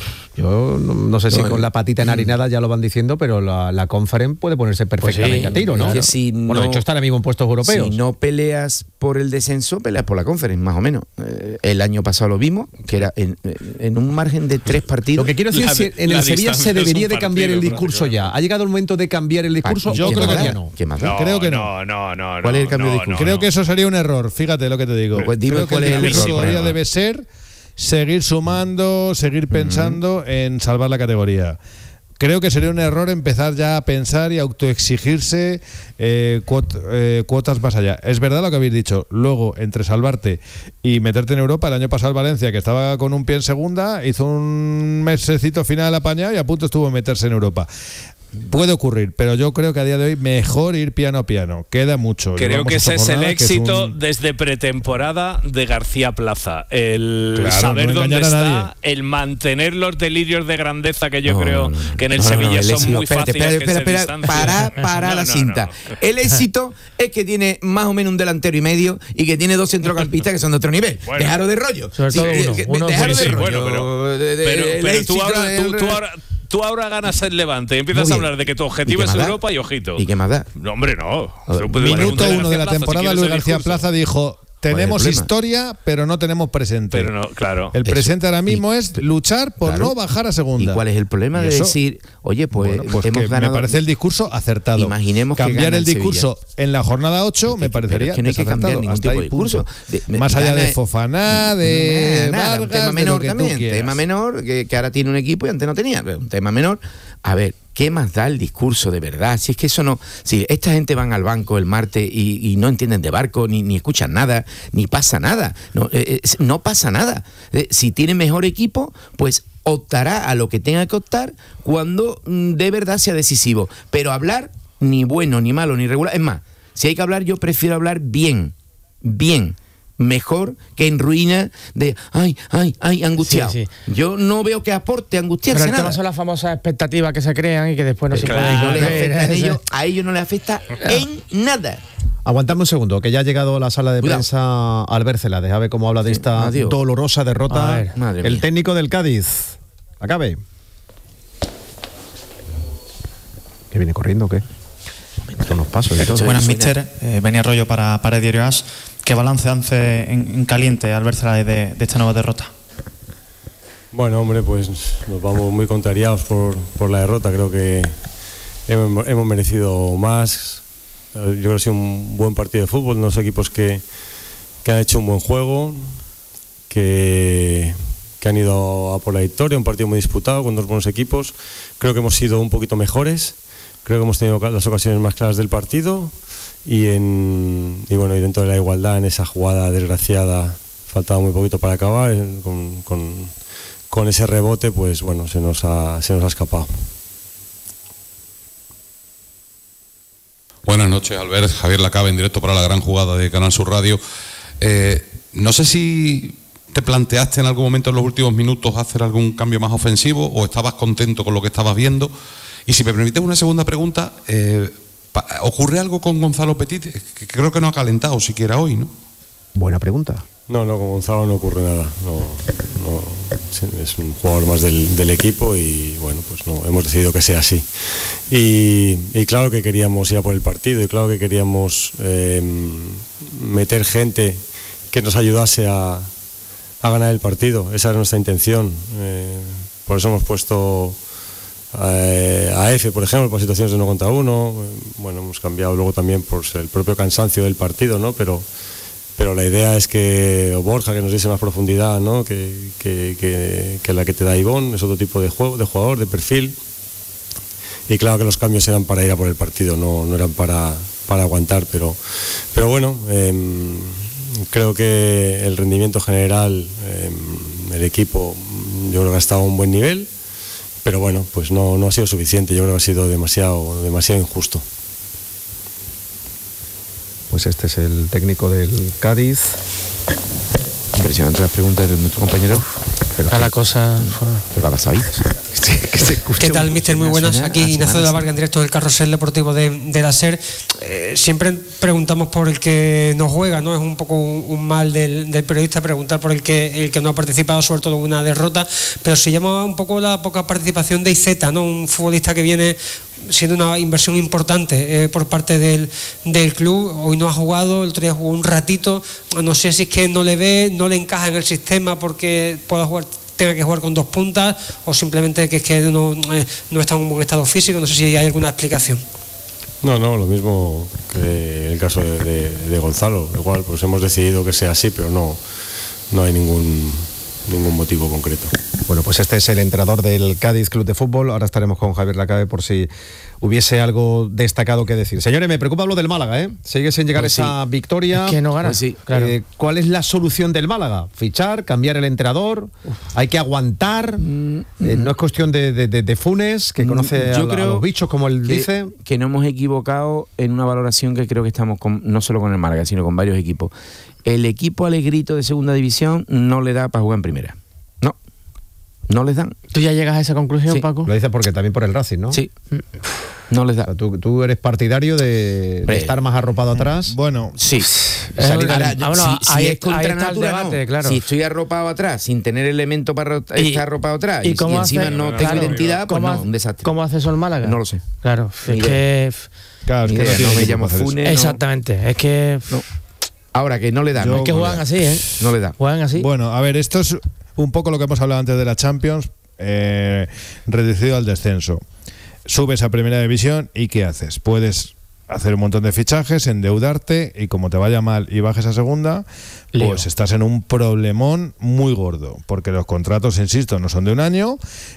yo no, no sé si No, con eh. la patita enharinada ya lo van diciendo, pero la, la Conference puede ponerse perfectamente sí, a tiro, ¿no? es que si Bueno, no- de hecho está ahora mismo en puestos europeos. Si no peleas por el descenso, peleas por la Conference, más o menos. Eh, el año pasado lo vimos, que era en, en un margen de tres partidos. Lo que quiero decir La es que de- en la el Sevilla distancia se es un debería de cambiar el partido, discurso ya. prácticamente. ¿Ha llegado el momento de cambiar el discurso? Yo ¿Qué creo más que da? no. ¿Qué más da? No, Creo que no, no, no. ¿Cuál es el no, cambio de no, discurso? Creo no. que eso sería un error, fíjate lo que te digo. Pues dime Creo que cuál el es el discurso error. todavía debe ser seguir sumando, seguir pensando en salvar la categoría. Creo que sería un error empezar ya a pensar y autoexigirse eh, cuot- eh, cuotas más allá. Es verdad lo que habéis dicho. Luego, entre salvarte y meterte en Europa, el año pasado el Valencia, que estaba con un pie en segunda, hizo un mesecito final apañado y a punto estuvo de meterse en Europa. Puede ocurrir, pero yo creo que a día de hoy mejor ir piano a piano. Queda mucho. Creo Llevamos que ese ocho es el jornadas, que es éxito un- desde pretemporada de García Plaza. El Claro, saber no dónde engañar a está, nadie. el mantener los delirios de grandeza que yo No, creo no, no, no. que en el No, no, no, Sevilla el son éxito- muy espérate, fáciles espera, que espera, se espera, distancien. para, para No, la no, cinta. no. El éxito es que tiene más o menos un delantero y medio y que tiene dos centrocampistas que son de otro nivel. Bueno. Dejaros de rollo. Sobre todo eh, uno, que- uno dejaros Sí, de sí, rollo. bueno, pero, De- de- pero, el pero tú, éxito ahora, es- tú, tú ahora, tú ahora ganas el Levante y empiezas Muy a bien. hablar de que tu ¿Y objetivo qué es más da? Europa y ojito. ¿Y qué más da? No, hombre, no. A ver, Se lo puede poner Minuto un uno de la García Plaza, si temporada, quieres Luis el García discurso. Plaza dijo: tenemos problema? historia, pero no tenemos presente. Pero no, claro. El Eso. presente ahora mismo Y- es luchar por Claro. no bajar a segunda. ¿Y cuál es el problema Y de eso- decir, oye, pues, Bueno, pues hemos que ganado? me parece el discurso acertado. Imaginemos que cambiar gana el el discurso en la jornada ocho me Pero parecería es que no hay que cambiar desacertado. ningún Hasta tipo ahí, de discurso. punto. De- me- Más allá de gana- Fofaná, de Nada, Vargas, un tema de menor lo que tú también, quieras. tema menor que, que ahora tiene un equipo y antes no tenía, pero un tema menor. A ver, ¿qué más da el discurso de verdad? Si es que eso no, si esta gente van al banco el martes y, y no entienden de barco, ni, ni escuchan nada, ni pasa nada, no, eh, eh, no pasa nada. Eh, si tiene mejor equipo, pues optará a lo que tenga que optar cuando mm, de verdad sea decisivo. Pero hablar ni bueno, ni malo, ni regular, es más, si hay que hablar, yo prefiero hablar bien, bien. Mejor que en ruina de ay, ay, ay, angustiado. Sí, Yo no veo que aporte angustiarse Pero el tema nada. son las famosas expectativas que se crean y que después no se Claro. pueden No les cumplir. afecta a ellos, a ellos no les afecta en nada. Aguantadme un segundo, que ya ha llegado a la sala de Cuidado. prensa Albert Celades. A ver cómo habla de Sí, esta adiós. dolorosa A derrota. ver. Madre el mía. técnico del Cádiz. Acabe. ¿Que viene corriendo o qué? Son los pasos y todo. Buenas, Soy mister. Eh, venía rollo para, para el diario As. ¿Qué balance hace en, en caliente Albert Celades de, de esta nueva derrota? Bueno, hombre, pues nos vamos muy contrariados por, por la derrota. Creo que hemos, hemos merecido más. Yo creo que ha sido un buen partido de fútbol. Unos equipos que, que han hecho un buen juego, que, que han ido a por la victoria. Un partido muy disputado con dos buenos equipos. Creo que hemos sido un poquito mejores. Creo que hemos tenido las ocasiones más claras del partido. Y, en, y bueno, y dentro de la igualdad, en esa jugada desgraciada, faltaba muy poquito para acabar. Con, con, con ese rebote, pues bueno, se nos ha, se nos ha escapado. Buenas noches, Albert. Javier Lacabe, en directo para la gran jugada de Canal Sur Radio. Eh, no sé si te planteaste en algún momento en los últimos minutos hacer algún cambio más ofensivo o estabas contento con lo que estabas viendo. Y si me permites una segunda pregunta, eh, ¿ocurre algo con Gonzalo Petit? Que creo que no ha calentado siquiera hoy, ¿no? Buena pregunta. No, no, con Gonzalo no ocurre nada. No, no, es un jugador más del, del equipo y bueno, pues no, hemos decidido que sea así. Y, y claro que queríamos ir a por el partido y claro que queríamos eh, meter gente que nos ayudase a, a ganar el partido. Esa era nuestra intención. Eh, por eso hemos puesto eh, a Efe, por ejemplo, por situaciones de uno contra uno. Bueno, hemos cambiado luego también por el propio cansancio del partido, ¿no? Pero Pero la idea es que, o Borja, que nos diese más profundidad, ¿no? que, que, que, que la que te da Ivón, es otro tipo de, juego, de jugador, de perfil. Y claro que los cambios eran para ir a por el partido, no, no eran para, para aguantar. Pero, pero bueno, eh, creo que el rendimiento general eh, el equipo yo creo que ha estado a un buen nivel, pero bueno, pues no, no ha sido suficiente, yo creo que ha sido demasiado, demasiado injusto. Pues este es el técnico del Cádiz. Impresionante las preguntas de nuestro compañero. Está la cosa. ¿Qué va a pasar ahí? ¿Qué tal, mister? Muy buenas. Aquí Ignacio de la Varga en directo del Carrusel Deportivo de, de la SER. Eh, siempre preguntamos por el que no juega, ¿no? Es un poco un, un mal del, del periodista preguntar por el que, el que no ha participado, sobre todo en una derrota. Pero se llama un poco la poca participación de Iceta, ¿no? Un futbolista que viene siendo una inversión importante eh, por parte del, del club. Hoy no ha jugado, el otro día jugó un ratito. No sé si es que no le ve, no le encaja en el sistema porque pueda jugar, tenga que jugar con dos puntas, o simplemente que es que no, eh, no está en un buen estado físico. No sé si hay alguna explicación. No, no, lo mismo que el caso de, de, de Gonzalo. Igual, pues hemos decidido que sea así, pero no, no hay ningún, ningún motivo concreto. Bueno, pues este es el entrenador del Cádiz Club de Fútbol. Ahora estaremos con Javier Lacabe por si hubiese algo destacado que decir. Señores, me preocupa lo del Málaga, ¿eh? Sigue sin llegar pues esa sí. victoria. Es que no gana. Pues sí, claro. eh, ¿Cuál es la solución del Málaga? ¿Fichar? ¿Cambiar el entrenador? Uf. ¿Hay que aguantar? Mm, eh, ¿No es cuestión de, de, de, de Funes, que conoce Yo a, creo a los bichos, como él que, dice? Que no hemos equivocado en una valoración que creo que estamos con, no solo con el Málaga, sino con varios equipos. El equipo Alegrito de segunda división no le da para jugar en primera. No. No les dan. ¿Tú ya llegas a esa conclusión, sí. Paco? Lo dices porque también por el Racing, ¿no? Sí. No les da. O sea, ¿tú, tú eres partidario de, de estar más arropado atrás. Bueno, sí. Salir Ahora, al... si, Vámonos, si ahí, es contra ahí está natura, el debate, no. claro. Si estoy arropado atrás, sin tener elemento para Y- estar arropado atrás, y, ¿Y cómo y encima hace- no claro, tengo identidad, pues ¿cómo no, hace- un desastre. ¿Cómo hace eso el Málaga? No lo sé. Claro, Ni es idea. que... claro, es Ni que idea, no, tiene no me equipo llamo para hacer eso. Funes. no. Exactamente, es que... No. Ahora que no le da, Yo- no. Es que juegan así, ¿eh? No le da. Juegan así. Bueno, a ver, esto es un poco lo que hemos hablado antes de la Champions, eh, reducido al descenso. Subes a primera división y ¿qué haces? Puedes hacer un montón de fichajes, endeudarte, y como te vaya mal y bajes a segunda, Lío. pues estás en un problemón muy gordo, porque los contratos, insisto, no son de un año,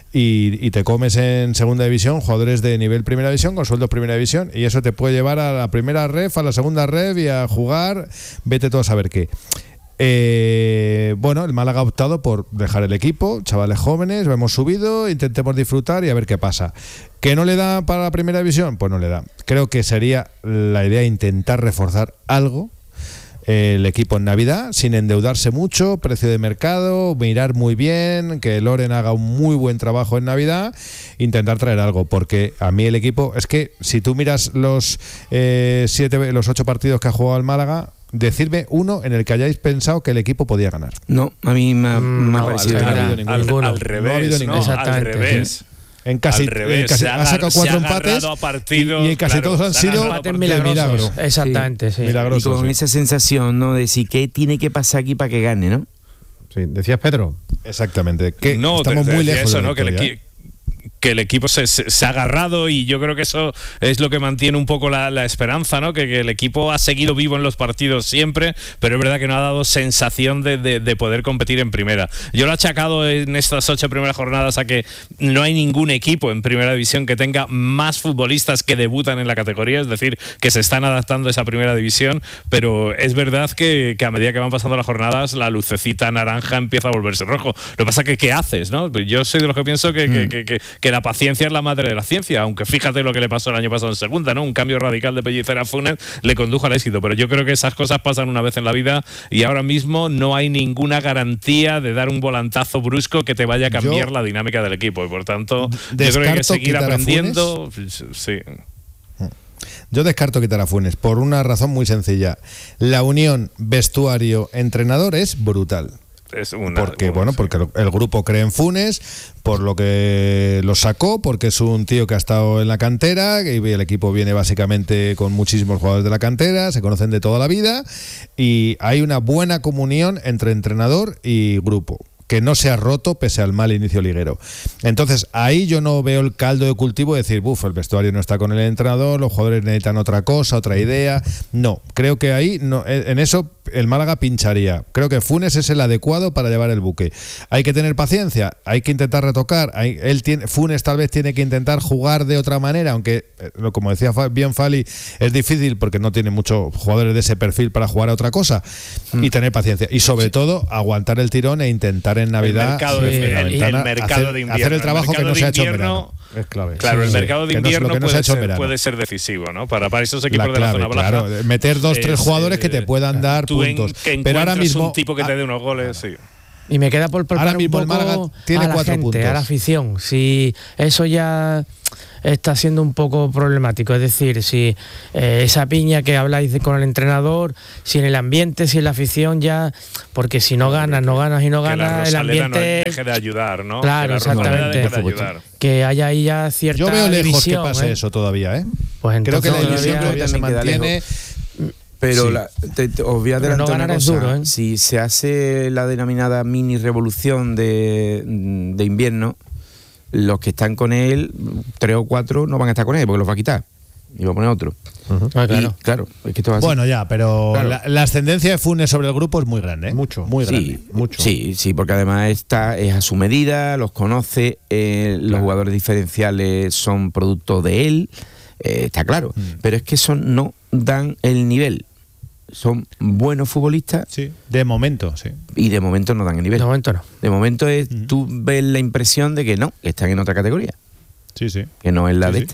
y, y te comes en segunda división jugadores de nivel primera división con sueldos primera división, y eso te puede llevar a la primera ref, a la segunda ref y a jugar, vete todo a saber qué. Eh, bueno, el Málaga ha optado por dejar el equipo, chavales jóvenes, lo hemos subido, intentemos disfrutar y a ver qué pasa. ¿Que no le da para la primera división? Pues no le da. Creo que sería la idea intentar reforzar algo eh, el equipo en Navidad, sin endeudarse mucho, precio de mercado, mirar muy bien, que Loren haga un muy buen trabajo en Navidad, intentar traer algo, porque a mí el equipo, es que si tú miras los eh, siete, los ocho partidos que ha jugado el Málaga, decirme uno en el que hayáis pensado que el equipo podía ganar. No, a mí me, ha- me ha no, parecido al- que al- no. Al, ninguno. al No ha habido revés, ninguno. ¿no? Exactamente. Al revés. En casi, Al revés, en casi se ha ha sacado agar- cuatro se ha empates agarrado a partidos, y, y en casi claro, todos han se ha sido agarrado a Empates por- de milagrosos. milagro. Exactamente, sí. Y Milagroso, con sí. esa sensación, ¿no? De si qué tiene que pasar aquí para que gane, ¿no? Sí, decías, Pedro. Exactamente. Que no, estamos te- te muy decía lejos eso, de la ¿no? Que el, victoria, equi- que el equipo se, se, se ha agarrado, y yo creo que eso es lo que mantiene un poco la, la esperanza, ¿no? Que, que el equipo ha seguido vivo en los partidos siempre, pero es verdad que no ha dado sensación de, de, de poder competir en primera. Yo lo he achacado en estas ocho primeras jornadas a que no hay ningún equipo en primera división que tenga más futbolistas que debutan en la categoría, es decir, que se están adaptando a esa primera división, pero es verdad que, que a medida que van pasando las jornadas la lucecita naranja empieza a volverse rojo. Lo que pasa que ¿qué haces, no? Yo soy de los que pienso que, que, que, que, que la paciencia es la madre de la ciencia, aunque fíjate lo que le pasó el año pasado en segunda, ¿no? Un cambio radical de Pellicer a Funes le condujo al éxito, pero yo creo que esas cosas pasan una vez en la vida, y ahora mismo no hay ninguna garantía de dar un volantazo brusco que te vaya a cambiar Yo la dinámica del equipo, y por tanto yo descarto creo que hay que seguir quitar a aprendiendo. Sí. Yo descarto quitar a Funes por una razón muy sencilla. La unión vestuario-entrenador es brutal. Es una, Porque, una, bueno, sí. porque el grupo cree en Funes, por lo que lo sacó, porque es un tío que ha estado en la cantera, y el equipo viene básicamente con muchísimos jugadores de la cantera, se conocen de toda la vida, y hay una buena comunión entre entrenador y grupo, que no se ha roto pese al mal inicio liguero. Entonces, ahí yo no veo el caldo de cultivo de decir, buf, el vestuario no está con el entrenador, los jugadores necesitan otra cosa, otra idea. No, creo que ahí, no, en eso el Málaga pincharía. Creo que Funes es el adecuado para llevar el buque. Hay que tener paciencia, hay que intentar retocar. Hay, él tiene, Funes tal vez tiene que intentar jugar de otra manera, aunque, eh, como decía bien Fali, es difícil porque no tiene muchos jugadores de ese perfil para jugar a otra cosa. Mm. Y tener paciencia. Y sobre todo, aguantar el tirón e intentar en Navidad. El mercado, de, sí, el, el ventana, mercado hacer, de invierno. hacer el trabajo el que no se ha hecho en invierno, verano. Es clave. Claro, sí, el sí. mercado de Que no, invierno lo que no se ha puede, hecho en ser, verano. puede ser decisivo, ¿no? Para, para esos equipos La de la clave, zona baja. claro, meter dos, tres es, jugadores que te puedan dar tú puntos. En, que pero ahora mismo un tipo que te dé unos goles, sí. Y me queda por preparar ahora mismo un poco el Málaga tiene a la cuatro gente, puntos. a la afición. Si eso ya está siendo un poco problemático, es decir, si eh, esa piña que habláis de, con el entrenador, si en el ambiente, si en la afición ya, porque si no ganas, no ganas y no ganas, el ambiente no deje de ayudar, ¿no? Claro, que exactamente. Deje de ayudar. Que haya ahí ya cierta Yo veo lejos división, que pase ¿eh? eso todavía, ¿eh? Pues creo que la entonces división todavía todavía se mantiene. Pero Sí. la, te, te, os voy a Pero no adelantar ganar una es cosa. duro, ¿eh? Si se hace la denominada mini revolución de, de invierno, los que están con él, tres o cuatro, no van a estar con él porque los va a quitar y va a poner otro. Uh-huh. Ah, claro. Y, claro, es que esto va así. Bueno, ya, pero Claro. la, la ascendencia de Funes sobre el grupo es muy grande, ¿eh? Mucho. Muy grande. Sí, mucho. sí, sí, porque además está, es a su medida, los conoce, eh, los jugadores diferenciales son producto de él, eh, está claro. Mm. Pero es que son no dan el nivel. Son buenos futbolistas Sí, de momento, sí. y de momento no dan el nivel. De momento no. De momento es, Ujú. tú ves la impresión de que no, que están en otra categoría, Sí, sí. que no es la Sí, de sí. esta.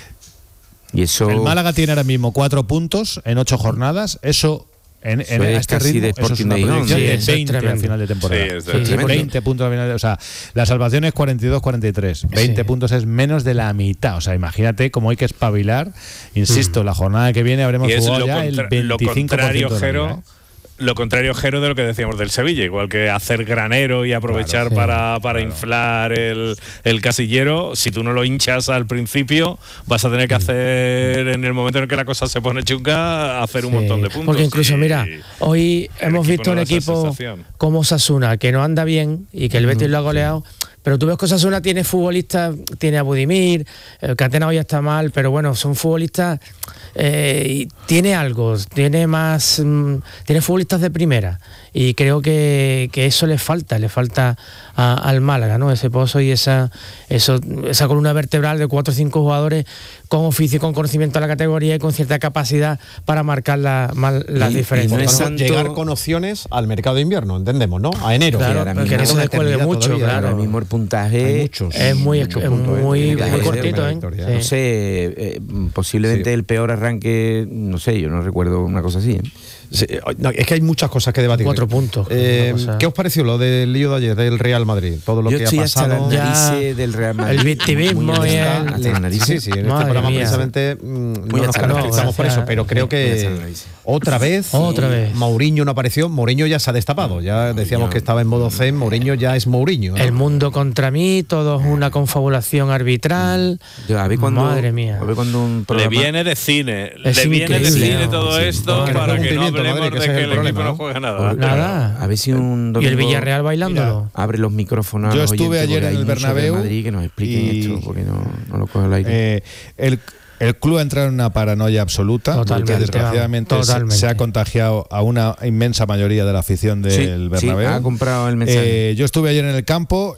Y eso, El Málaga tiene ahora mismo cuatro puntos en ocho jornadas. Eso, en, Eso en es este casi ritmo, de eso es Sporting una de Gijón, proyección sí, de eso es veinte al tremendo. final de temporada. Sí, es de- Sí, tremendo. veinte puntos al final de- o sea, la salvación es cuarenta y dos cuarenta y tres. veinte Sí. puntos es menos de la mitad. O sea, imagínate cómo hay que espabilar. Insisto, la jornada que viene habremos Y es jugado lo, ya el contra- veinticinco lo por ciento contrario, de la Jero, liga, ¿eh? lo contrario, Jero, de lo que decíamos del Sevilla, igual que hacer granero y aprovechar Claro, sí, para, para inflar el, el casillero, si tú no lo hinchas al principio, vas a tener que hacer, en el momento en el que la cosa se pone chunga, hacer un Sí, montón de puntos. Porque incluso, Y- mira, hoy el hemos equipo visto no un da esa equipo sensación. como Osasuna, que no anda bien y que el Betis lo ha goleado. Pero tú ves que Osasuna tiene futbolistas, tiene a Budimir, el Catena hoy está mal, pero bueno, son futbolistas, eh, y tiene algo, tiene más, mm, tiene futbolistas de primera. Y creo que, que eso le falta, le falta a- al Málaga, ¿no? Ese pozo y esa, eso, esa columna vertebral de cuatro o cinco jugadores con oficio y con conocimiento de la categoría y con cierta capacidad para marcar la- mal- las Y- y diferencias. no es Por tanto, santo- llegar con opciones al mercado de invierno, entendemos, ¿no? A enero. Claro, ahora que mismo no se una descuelgue eternidad mucho, todavía, claro. ahora mismo el puntaje Hay muchos. Es muy, muchos es puntos, ¿eh? muy, Tiene que muy haber cortito, una ¿eh? victoria. Sí. no sé, eh, posiblemente Sí. el peor arranque, no sé, yo no recuerdo una cosa así, ¿eh? Sí, no, es que hay muchas cosas que debatir. Cuatro puntos. Eh, Una cosa. ¿Qué os pareció lo del lío de ayer del Real Madrid? Todo lo Yo que estoy ha hasta pasado. las Ya, narices del Real Madrid. el victimismo Muy y hasta- el- hasta las narices. Sí, sí, en este Madre programa mía. precisamente mm, no nos hasta- caracterizamos no, por eso, gracias. pero creo Muy hasta que las narices. otra vez, Otra vez. Mourinho no apareció. Mourinho ya se ha destapado. Ya decíamos Mourinho. que estaba en modo zen. Mourinho ya es Mourinho, ¿no? El mundo contra mí, todo es una confabulación arbitral. Yo, a ver cuando, Madre mía. a ver cuando un Le programa, viene de cine, Es le viene de increíble, cine ¿no? todo Sí. esto Madre, para qué que no cumplimiento, hablemos madre, que de ese es que el el equipo problema, no ¿no? juega nada. Nada. a ver si un Y domingo el Villarreal bailándolo. abre los micrófonos a Yo los estuve oyentes, ayer porque en hay el muchos del Bernabéu Madrid que nos expliquen y- esto porque no, no lo coge al aire. Eh, el, el club ha entrado en una paranoia absoluta, Totalmente, porque desgraciadamente vamos, se- totalmente. se ha contagiado a una inmensa mayoría de la afición del Sí, Bernabéu. sí, ha comprado el mensaje. Eh, yo estuve ayer en el campo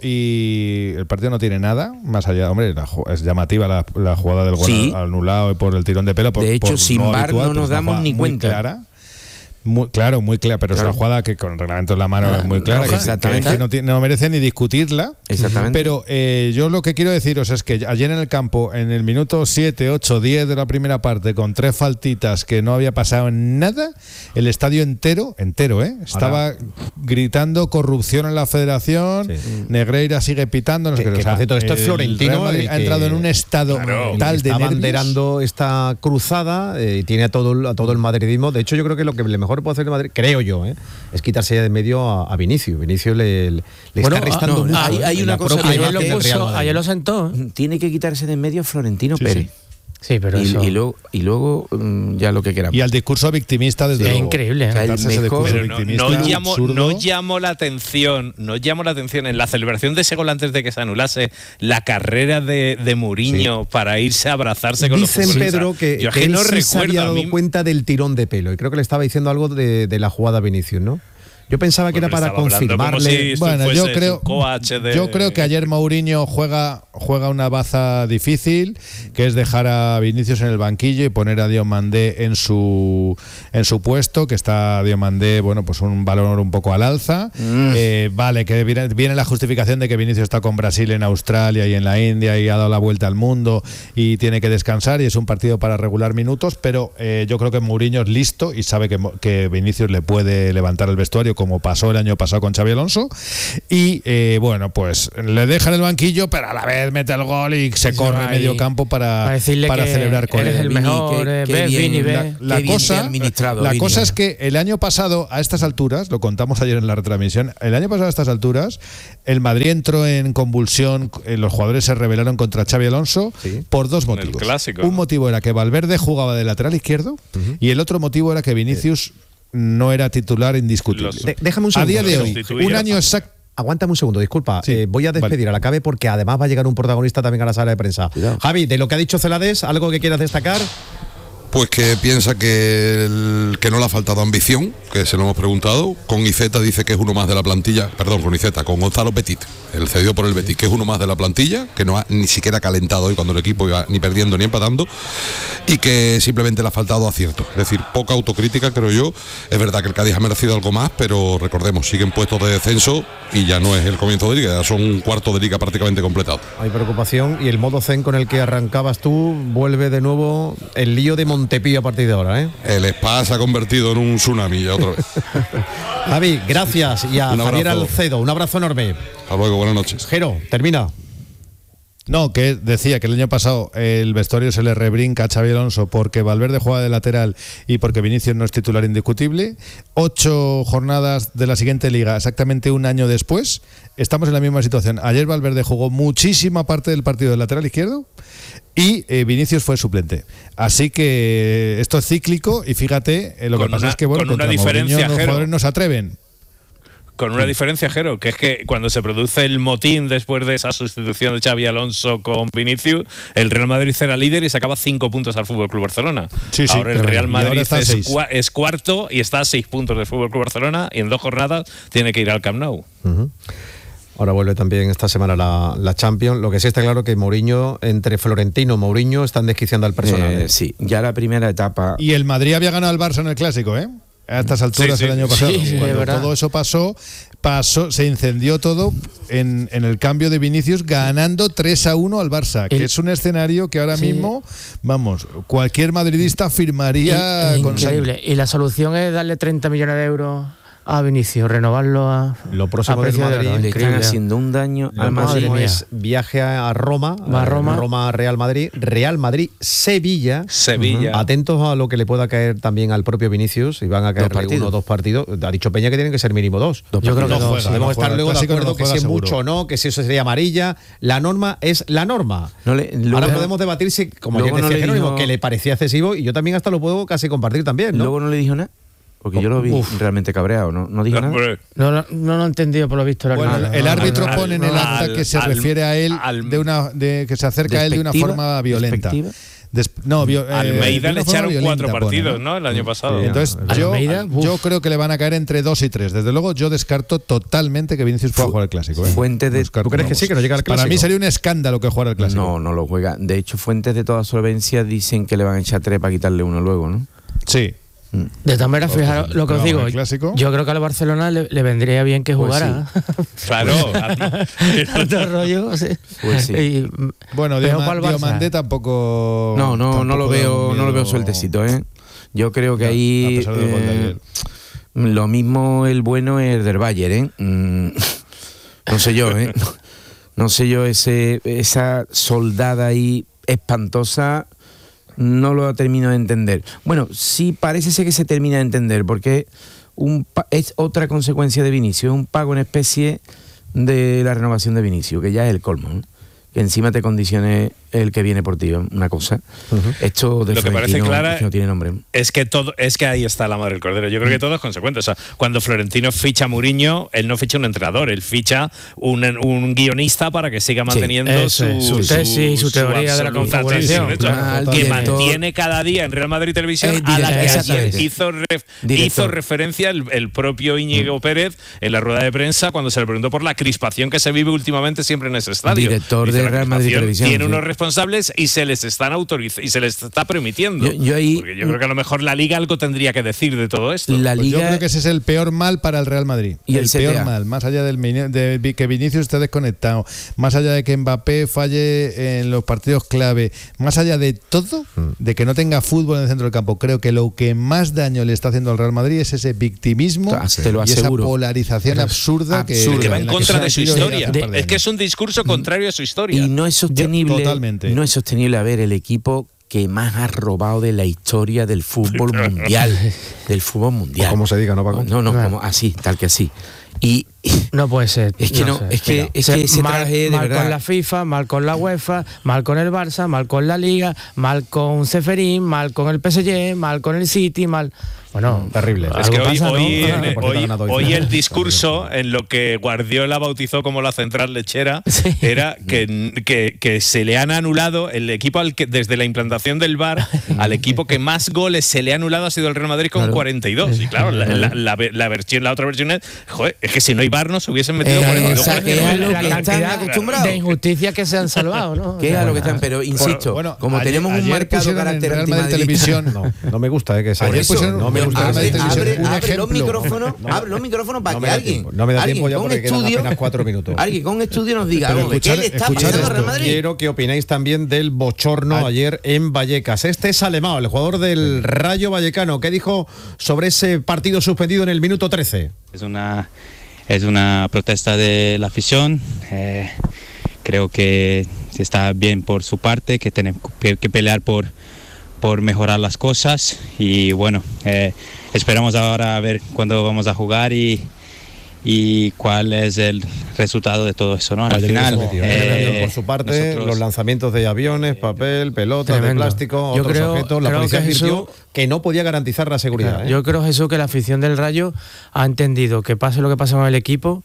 y el partido no tiene nada, más allá, hombre, la ju- es llamativa la, la jugada del gol Sí. anulado por el tirón de pelo. Por, De hecho, por sin lo V A R habitual, no pero nos es una damos jugada ni muy cuenta. clara. Muy, claro, muy clara, pero Claro. es una jugada que con el reglamento en la mano Ah, es muy clara, que, exactamente. que no, tiene- no merece ni discutirla. Exactamente. Pero eh, yo lo que quiero deciros es que ayer en el campo, en el minuto siete, ocho, diez de la primera parte, con tres faltitas que no había pasado nada, el estadio entero, entero, ¿eh? Estaba Ahora- gritando corrupción en la federación, Sí. Negreira sigue pitando, no sé Que- qué. que, O sea, por cierto, esto es el Florentino, Real Madrid el ha entrado que- en un estado Claro. tal de está nervios. abanderando esta cruzada eh, y tiene a todo, el- a todo el madridismo. De hecho, yo creo que lo que le mejor puede hacer el Madrid, creo yo, eh, es quitarse ya de medio a, a Vinicius. Vinicius le, le Bueno, está restando ah, no, mucho. hay- eh, hay en una la cosa propia que Ayer lo, imagen del Real puso, Madrid. ayer lo sentó. ¿eh? Tiene que quitarse de en medio Florentino Sí, Pérez. sí. Sí, pero Y, eso y luego, y luego mm, ya lo que queramos. Y al discurso victimista, desde es luego. increíble. ¿eh? O sea, el Quitarse ese mejor- discurso Pero no, victimista no llamó, absurdo. no llamó la atención, no llamó la atención en la celebración de ese gol antes de que se anulase la carrera de, de Mourinho para irse a abrazarse con Dicen, los futbolistas. Pedro, que, Yo es que que él no sí se había recuerdo a dado mí. cuenta del tirón de pelo y creo que le estaba diciendo algo de, de la jugada a Vinicius, ¿no? Yo pensaba que Bueno, era para estaba hablando como confirmarle. si Bueno, fuese yo su creo, coach de- yo creo que ayer Mourinho juega, juega una baza difícil, que es dejar a Vinicius en el banquillo y poner a Diomandé en su en su puesto, que está Diomandé, bueno, pues un valor un poco al alza. Mm. Eh, vale, que viene, viene la justificación de que Vinicius está con Brasil en Australia y en la India y ha dado la vuelta al mundo y tiene que descansar y es un partido para regular minutos, pero eh, yo creo que Mourinho es listo y sabe que, que Vinicius le puede levantar el vestuario, como pasó el año pasado con Xabi Alonso, y eh, bueno, pues le deja en el banquillo, pero a la vez mete el gol y se corre ahí, medio campo para, para, decirle para que celebrar con eres él. el mejor, Vini, eh, qué- ves, qué Vini, bien, ves. La, la Qué bien cosa, te ha administrado, la Vini. cosa es que el año pasado, a estas alturas, lo contamos ayer en la retransmisión, el año pasado a estas alturas, el Madrid entró en convulsión, eh, los jugadores se rebelaron contra Xabi Alonso Sí. por dos En el motivos. clásico, Un ¿no? motivo era que Valverde jugaba de lateral izquierdo Uh-huh. y el otro motivo era que Vinicius no era titular indiscutible. Los- De- déjame un A segundo. día de Jero. hoy, sustituir. un año exacto. Aguántame un segundo, disculpa. Sí, Eh, voy a despedir vale. a la cabe porque además va a llegar un protagonista también a la sala de prensa. Cuidado. Javi, de lo que ha dicho Celades, ¿algo que quieras destacar? Pues que piensa que, el- que no le ha faltado ambición, que se lo hemos preguntado. Con Iceta dice que es uno más de la plantilla, perdón, con Iceta, con Gonzalo Petit, el cedido por el Betis, que es uno más de la plantilla, que no ha ni siquiera calentado hoy cuando el equipo iba ni perdiendo ni empatando, y que simplemente le ha faltado acierto. Es decir, poca autocrítica, creo yo. Es verdad que el Cádiz ha merecido algo más, pero recordemos, siguen puestos de descenso y ya no es el comienzo de liga, ya son un cuarto de liga prácticamente completado. Hay preocupación y el modo zen con el que arrancabas tú vuelve de nuevo el lío de Montepío a partir de ahora, ¿eh? El Spa se ha convertido en un tsunami ya otra vez. Javi, gracias. Y a Un Javier abrazo. Alcedo, un abrazo enorme. Hasta luego, buenas noches. Jero, termina. No, que decía que el año pasado el vestuario se le rebrinca a Xabi Alonso porque Valverde juega de lateral y porque Vinicius no es titular indiscutible. Ocho jornadas de la siguiente liga, exactamente un año después, estamos en la misma situación. Ayer Valverde jugó muchísima parte del partido del lateral izquierdo y eh, Vinicius fue suplente. Así que esto es cíclico y fíjate, eh, lo Con que pasa una- es que bueno, con una contra diferencia, Mourinho los Jero. jugadores no se atreven. Con una diferencia, Jero, que es que cuando se produce el motín después de esa sustitución de Xabi Alonso con Vinicius, el Real Madrid era líder y sacaba cinco puntos al Fútbol Club Barcelona. Sí, sí, ahora el pero Real bueno, y ahora Madrid está a es, seis. cua- es cuarto y está a seis puntos del Fútbol Club Barcelona y en dos jornadas tiene que ir al Camp Nou. Uh-huh. Ahora vuelve también esta semana la, la Champions. Lo que sí está claro que Mourinho, entre Florentino y Mourinho, están desquiciando al personal. Eh, ¿eh? sí, ya la primera etapa. Y el Madrid había ganado al Barça en el Clásico, ¿eh? A estas alturas Sí, sí. el año pasado. Sí, sí, Cuando es verdad. todo eso pasó, pasó, se incendió todo en, en el cambio de Vinicius ganando tres a uno al Barça, que El- es un escenario que ahora Sí. mismo, vamos, cualquier madridista firmaría In- con sangre. increíble. Y la solución es darle treinta millones de euros a Vinicius, renovarlo a. Lo próximo a del precio de Madrid, oro. Le están Increíble. haciendo un daño Lo al Madrid. próximo mía. es viaje a Roma, Va a Roma. Roma Real Madrid, Real Madrid Sevilla. Sevilla. Atentos a lo que le pueda caer también al propio Vinicius, y van a caer partidos. uno o dos partidos. Ha dicho Peña que tienen que ser mínimo dos. Yo creo que No dos, juega, sí. Podemos no estar juega. luego de Clásico no acuerdo que juega si es seguro. mucho o no, que si eso sería amarilla. La norma es la norma. No le- luego- Ahora podemos debatir si, como luego ayer no decía le Jerónimo, dijo- que le parecía excesivo, y yo también hasta lo puedo casi compartir también, ¿no? Luego no le dijo nada. Porque yo lo vi Uf. realmente cabreado, ¿no? No dijo nada. Hombre, No, lo- no lo he entendido por lo visto. el Bueno, árbitro. el No, árbitro no, no, pone en el no, acta al- que se al- refiere a él al- de una de que se acerca a él de una Despectiva, forma violenta. despectiva. Des- no, vio- eh, Almeida de le una forma echaron violenta, cuatro pone, partidos, ¿no? El año pasado. Sí. Entonces, Al- yo, Almeida, uf. yo creo que le van a caer entre dos y tres. Desde luego, yo descarto totalmente que Vinicius pueda jugar el clásico. ¿eh? Fuente de- Descarto, ¿Tú crees que vamos. sí, que no llega al Para Clásico? mí sería un escándalo que jugara el clásico. No, no lo juega. De hecho, fuentes de toda solvencia dicen que le van a echar tres para quitarle uno luego, ¿no? Sí. De todas maneras, fijaros lo que os Vamos, digo. el clásico. Yo creo que al Barcelona le, le vendría bien que Pues jugara. Claro. Otro rollo, sí. Pues sí. Y, Bueno, peor Dioma- pa'l Barça. Diomandé tampoco. No, no, no lo tampoco veo, da un no lo veo miedo. sueltecito, ¿eh? Yo creo que Ya, ahí a pesar del gol de eh, ayer. lo mismo el bueno es del Bayern, ¿eh? Mm, no sé yo, ¿eh? No sé yo, ese, esa soldada ahí espantosa no lo termino de entender. Bueno, sí parece ser que se termina de entender, porque un pa- es otra consecuencia de Vinicius, es un pago en especie de la renovación de Vinicius, que ya es el colmo, ¿no? Que encima te condicione el que viene por ti, una cosa. Uh-huh. Esto de lo que parece clara no tiene nombre. Es que todo, es que ahí está la madre del cordero. Yo creo que todo es consecuente. O sea, cuando Florentino ficha a Mourinho, él no ficha un entrenador, él ficha un, un guionista para que siga manteniendo sí, su, su tesis, su, su teoría de la configuración. Claro, que mantiene cada día en Real Madrid Televisión eh, a la que ayer hizo, ref, hizo referencia el, el propio Íñigo Pérez en la rueda de prensa cuando se le preguntó por la crispación que se vive últimamente siempre en ese estadio. Director Dice, de Real Madrid Televisión. Tiene sí. unos responsables y se les están autorizando y se les está permitiendo. Yo, yo, ahí, Porque yo creo que a lo mejor la Liga algo tendría que decir de todo esto. La Liga, pues yo creo que ese es el peor mal para el Real Madrid. Y el, el peor mal, más allá del de que Vinicius esté desconectado, más allá de que Mbappé falle en los partidos clave, más allá de todo, de que no tenga fútbol en el centro del campo. Creo que lo que más daño le está haciendo al Real Madrid es ese victimismo te lo y esa polarización pero absurda, absurda que, que va en contra de su historia. De, es que es un discurso contrario a su historia. Y no es sostenible. Yo, totalmente. No es sostenible a ver el equipo que más ha robado de la historia del fútbol mundial, del fútbol mundial. Como se diga, ¿no, Paco? No, no, como así, tal que así. Y no puede ser. Es que no, no es que, es que ese mal, traje de mal verdad. con la FIFA, mal con la UEFA, mal con el Barça, mal con la Liga, mal con Ceferín, mal con el P S G, mal con el City, mal. Bueno, terrible. Es que hoy, pasa, hoy, ¿no? en, hoy, hoy el discurso en lo que Guardiola bautizó como la central lechera sí. era que, que, que se le han anulado el equipo al que desde la implantación del V A R al equipo que más goles se le ha anulado ha sido el Real Madrid con claro. cuarenta y dos. Y claro, la, la, la, la versión, la otra versión es, joder, es que si no hay V A R no se hubiesen metido eh, cuarenta y dos goles. Es lo que están acostumbrados. De injusticia que se han salvado, ¿no? Que es lo que están, pero insisto, bueno, como ayer, tenemos un marcado carácter antimadridista. No, no me gusta eh, que se ayer pusieron, no me gusta abre, abre, abre los micrófonos, no, abre los micrófonos para no que alguien, tiempo, no me da tiempo ya porque estudio, quedan apenas cuatro minutos. Alguien con un estudio nos diga algo, ¿qué le está pasando a Real Madrid? Quiero que opinéis también del bochorno Al... ayer en Vallecas. Este es Alemão, el jugador del Rayo Vallecano. ¿Qué dijo sobre ese partido suspendido en el minuto trece? Es una, es una protesta de la afición. Eh, creo que está bien por su parte, que tenemos que pelear por por mejorar las cosas y bueno, eh, esperamos ahora a ver cuándo vamos a jugar y, y cuál es el resultado de todo eso, ¿no? Al final, eh, por su parte, nosotros... los lanzamientos de aviones, papel, pelotas, de plástico, Yo otros creo, objetos, la creo policía que advirtió Jesús, que no podía garantizar la seguridad. Claro, ¿eh? Yo creo, Jesús, que la afición del Rayo ha entendido que pase lo que pase con el equipo,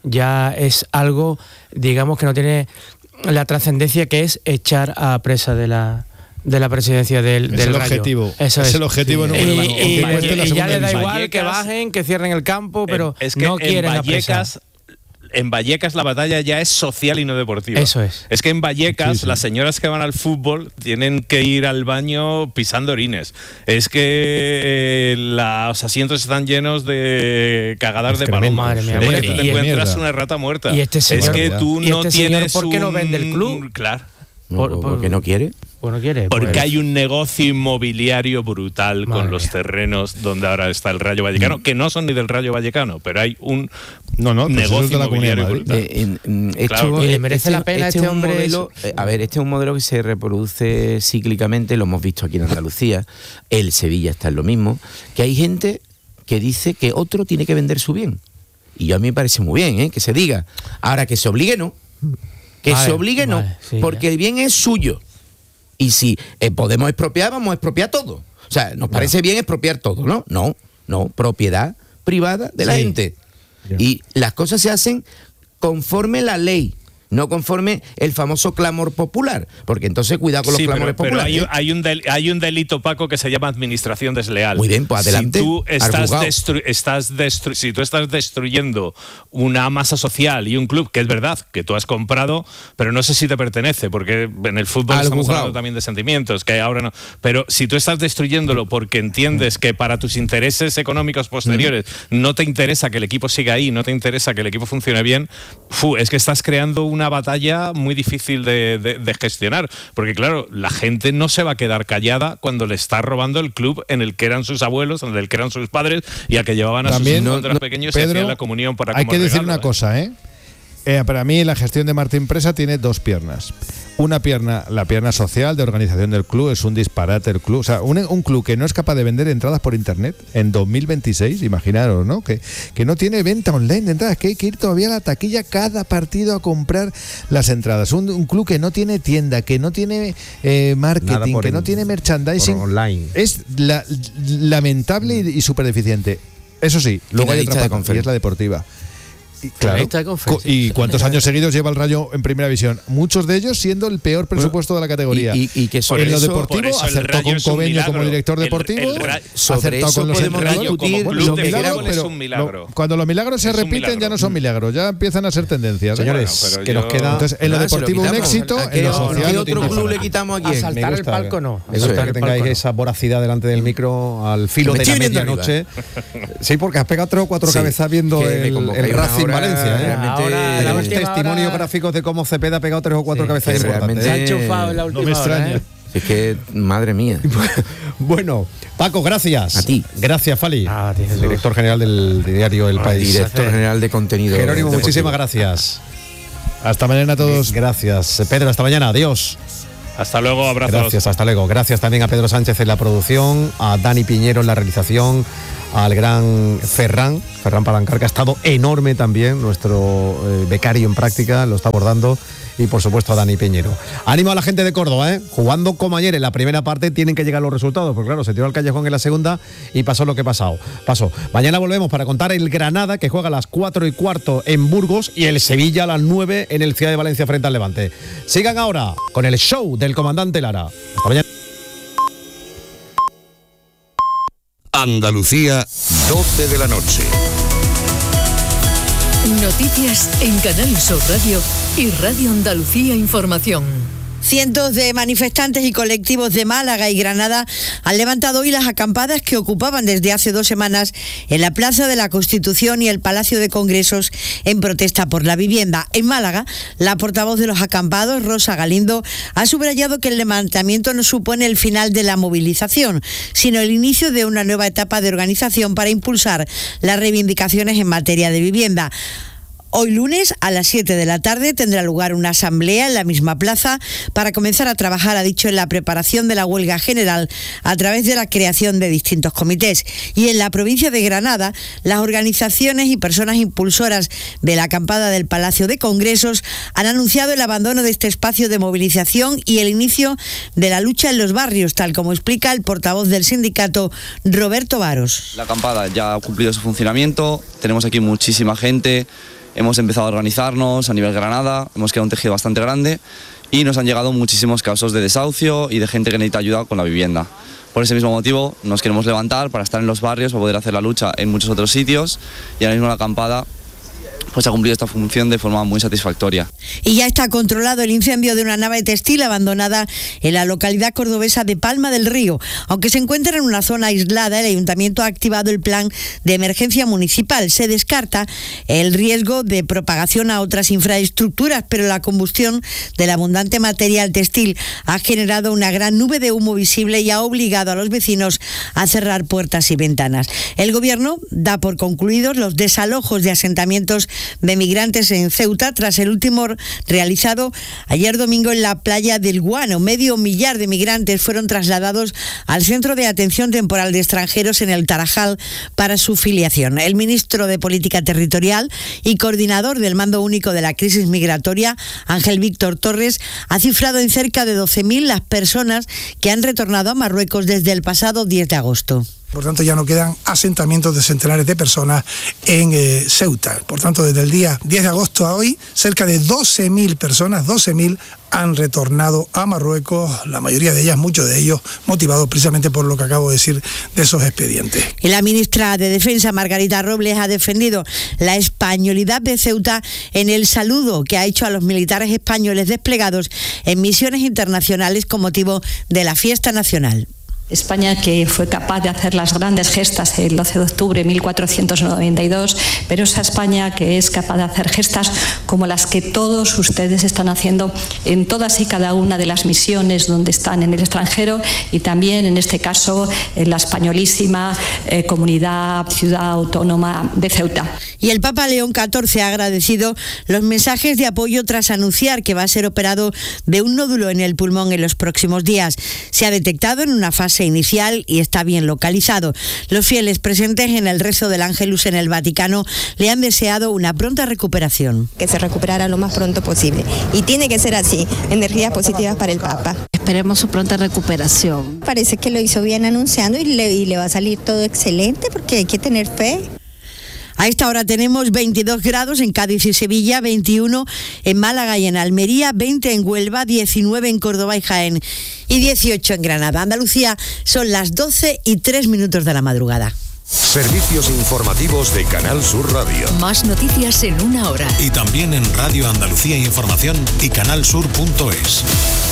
ya es algo, digamos, que no tiene la trascendencia que es echar a presa de la... de la presidencia del, del es el Rayo. Objetivo. Eso es. es el objetivo número y, uno. Y, y, y ya le da igual Vallecas, que bajen, que cierren el campo, pero es que no quieren en Vallecas, la presa. En Vallecas la batalla ya es social y no deportiva. Eso es. Es que en Vallecas sí, sí. las señoras que van al fútbol tienen que ir al baño pisando orines. Es que eh, los asientos están llenos de cagadas de paloma. Madre mía, es bueno, que tú te encuentras una rata muerta. Y este señor, es que tú ¿y no este tienes señor, ¿por qué no un, vende el club? Claro. Por, por, ¿Por qué no quiere? Pues no quiere. Porque pues. hay un negocio inmobiliario brutal Madre con los mía. terrenos donde ahora está el Rayo Vallecano, mm. que no son ni del Rayo Vallecano, pero hay un no, no, negocio de inmobiliario brutal. Eh, en, en, esto, claro, y le merece este, la pena este, este un hombre. Modelo, eh, a ver, este es un modelo que se reproduce cíclicamente, lo hemos visto aquí en Andalucía, el Sevilla está en lo mismo, que hay gente que dice que otro tiene que vender su bien. Y yo a mí me parece muy bien, ¿eh? Que se diga. Ahora, que se obligue, no. Que vale, se obligue, no. Vale, sí, porque ya. el bien es suyo. Y si eh, podemos expropiar, vamos a expropiar todo. O sea, nos parece no. bien expropiar todo, ¿no? No, no, propiedad privada de la sí. gente. Yeah. Y las cosas se hacen conforme la ley, no conforme el famoso clamor popular, porque entonces cuidado con los sí, clamores pero, populares. Pero hay, hay, un del, hay un delito, Paco, que se llama administración desleal. Muy bien, pues adelante. Si tú estás, destru estás destru si tú estás destruyendo una masa social y un club, que es verdad, que tú has comprado, pero no sé si te pertenece, porque en el fútbol Al estamos hablando también de sentimientos, que ahora no. Pero si tú estás destruyéndolo porque entiendes que para tus intereses económicos posteriores mm. no te interesa que el equipo siga ahí, no te interesa que el equipo funcione bien, fu, es que estás creando una batalla muy difícil de, de, de gestionar, porque claro, la gente no se va a quedar callada cuando le está robando el club en el que eran sus abuelos, en el que eran sus padres y al que llevaban a También, sus hijos cuando eran pequeños y hacían la comunión para hay que regalo, decir una ¿eh? cosa, ¿eh? Eh, para mí la gestión de Martín Presa tiene dos piernas. una pierna, la pierna social de organización del club, es un disparate el club. O sea, un, un club que no es capaz de vender entradas por internet en dos mil veintiséis, imaginaros, ¿no? Que, que no tiene venta online de entradas, que hay que ir todavía a la taquilla cada partido a comprar las entradas. Un, un club que no tiene tienda, que no tiene eh, marketing, que en, no tiene merchandising. Online. Es la, lamentable y, y súper deficiente. Eso sí, luego hay otra parte, y es la deportiva. Y, claro, ¿y cuántos años seguidos lleva el Rayo en primera división? Muchos de ellos siendo el peor presupuesto de la categoría. Y, y, y que en lo deportivo acertó con Cobeño como director deportivo, el, el, acertó con los entrenadores, los milagros, pero lo, cuando los milagros se repiten ya no son milagros, ya empiezan a ser tendencias. Señores, bueno, que nos queda. Entonces, en lo deportivo un éxito, en lo social. ¿Qué otro club le quitamos aquí? A saltar el palco no. Me gusta que tengáis esa voracidad delante del micro al filo de la medianoche. Sí, porque has pegado tres o cuatro cabezas viendo el Racing Valencia. Ahora, tenemos testimonios hora... gráficos de cómo Cepeda ha pegado tres o cuatro sí, cabezas importantes. Se ha enchufado en la última no me extraña. hora, ¿eh? Es que, madre mía. Bueno, Paco, gracias. A ti. Gracias, Fali. Ah, el director general del diario El País. Director general de contenido. Jerónimo, deportivo. Muchísimas gracias. Hasta mañana a todos. Gracias, Pedro. Hasta mañana. Adiós. Hasta luego, abrazos. Gracias, hasta luego. Gracias también a Pedro Sánchez en la producción, a Dani Piñero en la realización, al gran Ferran, Ferran Palancar, que ha estado enorme también, nuestro eh, becario en práctica, lo está abordando, y por supuesto a Dani Piñero. Ánimo a la gente de Córdoba, ¿eh? Jugando como ayer en la primera parte tienen que llegar los resultados, porque claro, se tiró al callejón en la segunda y pasó lo que pasó. pasó. Mañana volvemos para contar el Granada, que juega a las cuatro y cuarto en Burgos, y el Sevilla a las nueve en el Ciudad de Valencia frente al Levante. Sigan ahora con el show del comandante Lara. Hasta mañana. Andalucía, doce de la noche. Noticias en Canal Sur Radio y Radio Andalucía Información. Cientos de manifestantes y colectivos de Málaga y Granada han levantado hoy las acampadas que ocupaban desde hace dos semanas en la Plaza de la Constitución y el Palacio de Congresos en protesta por la vivienda. En Málaga, la portavoz de los acampados, Rosa Galindo, ha subrayado que el levantamiento no supone el final de la movilización, sino el inicio de una nueva etapa de organización para impulsar las reivindicaciones en materia de vivienda. Hoy lunes a las siete de la tarde tendrá lugar una asamblea en la misma plaza para comenzar a trabajar, ha dicho, en la preparación de la huelga general a través de la creación de distintos comités. Y en la provincia de Granada, las organizaciones y personas impulsoras de la acampada del Palacio de Congresos han anunciado el abandono de este espacio de movilización y el inicio de la lucha en los barrios, tal como explica el portavoz del sindicato, Roberto Varos. La acampada ya ha cumplido su funcionamiento, tenemos aquí muchísima gente. Hemos empezado a organizarnos a nivel Granada, hemos creado un tejido bastante grande y nos han llegado muchísimos casos de desahucio y de gente que necesita ayuda con la vivienda. Por ese mismo motivo nos queremos levantar para estar en los barrios, para poder hacer la lucha en muchos otros sitios, y ahora mismo la acampada pues ha cumplido esta función de forma muy satisfactoria. Y ya está controlado el incendio de una nave textil abandonada en la localidad cordobesa de Palma del Río. Aunque se encuentra en una zona aislada, el ayuntamiento ha activado el plan de emergencia municipal. Se descarta el riesgo de propagación a otras infraestructuras, pero la combustión del abundante material textil ha generado una gran nube de humo visible y ha obligado a los vecinos a cerrar puertas y ventanas. El gobierno da por concluidos los desalojos de asentamientos de migrantes en Ceuta tras el último realizado ayer domingo en la playa del Guano. Medio millar de migrantes fueron trasladados al Centro de Atención Temporal de Extranjeros en el Tarajal para su filiación. El ministro de Política Territorial y coordinador del Mando Único de la Crisis Migratoria, Ángel Víctor Torres, ha cifrado en cerca de doce mil las personas que han retornado a Marruecos desde el pasado diez de agosto. Por tanto, ya no quedan asentamientos de centenares de personas en eh, Ceuta. Por tanto, desde el día diez de agosto a hoy, cerca de doce mil personas, doce mil, han retornado a Marruecos, la mayoría de ellas, muchos de ellos, motivados precisamente por lo que acabo de decir de esos expedientes. Y la ministra de Defensa, Margarita Robles, ha defendido la españolidad de Ceuta en el saludo que ha hecho a los militares españoles desplegados en misiones internacionales con motivo de la fiesta nacional. España, que fue capaz de hacer las grandes gestas el doce de octubre de mil cuatrocientos noventa y dos, pero esa España que es capaz de hacer gestas como las que todos ustedes están haciendo en todas y cada una de las misiones donde están en el extranjero, y también en este caso en la españolísima eh, comunidad, ciudad autónoma de Ceuta. Y el Papa León catorce ha agradecido los mensajes de apoyo tras anunciar que va a ser operado de un nódulo en el pulmón en los próximos días. Se ha detectado en una fase inicial y está bien localizado. Los fieles presentes en el rezo del Ángelus en el Vaticano le han deseado una pronta recuperación. Que se recuperara lo más pronto posible. Y tiene que ser así, energías positivas para el Papa. Esperemos su pronta recuperación. Parece que lo hizo bien anunciando y le, y le va a salir todo excelente porque hay que tener fe. A esta hora tenemos veintidós grados en Cádiz y Sevilla, veintiuno en Málaga y en Almería, veinte en Huelva, diecinueve en Córdoba y Jaén y dieciocho en Granada. Andalucía, son las doce y tres minutos de la madrugada. Servicios informativos de Canal Sur Radio. Más noticias en una hora. Y también en Radio Andalucía Información y canal sur punto es.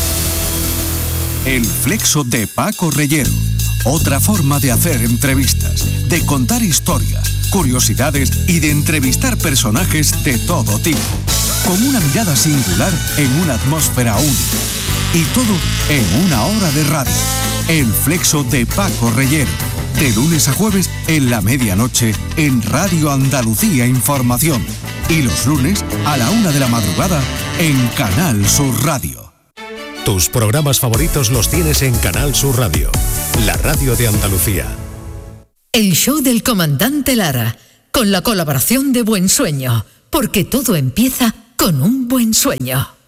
El Flexo de Paco Reyero. Otra forma de hacer entrevistas, de contar historias, curiosidades y de entrevistar personajes de todo tipo, con una mirada singular en una atmósfera única. Y todo en una hora de radio. El Flexo de Paco Reyero. De lunes a jueves en la medianoche en Radio Andalucía Información. Y los lunes a la una de la madrugada en Canal Sur Radio. Tus programas favoritos los tienes en Canal Sur Radio, la radio de Andalucía. El show del comandante Lara, con la colaboración de Buen Sueño, porque todo empieza con un buen sueño.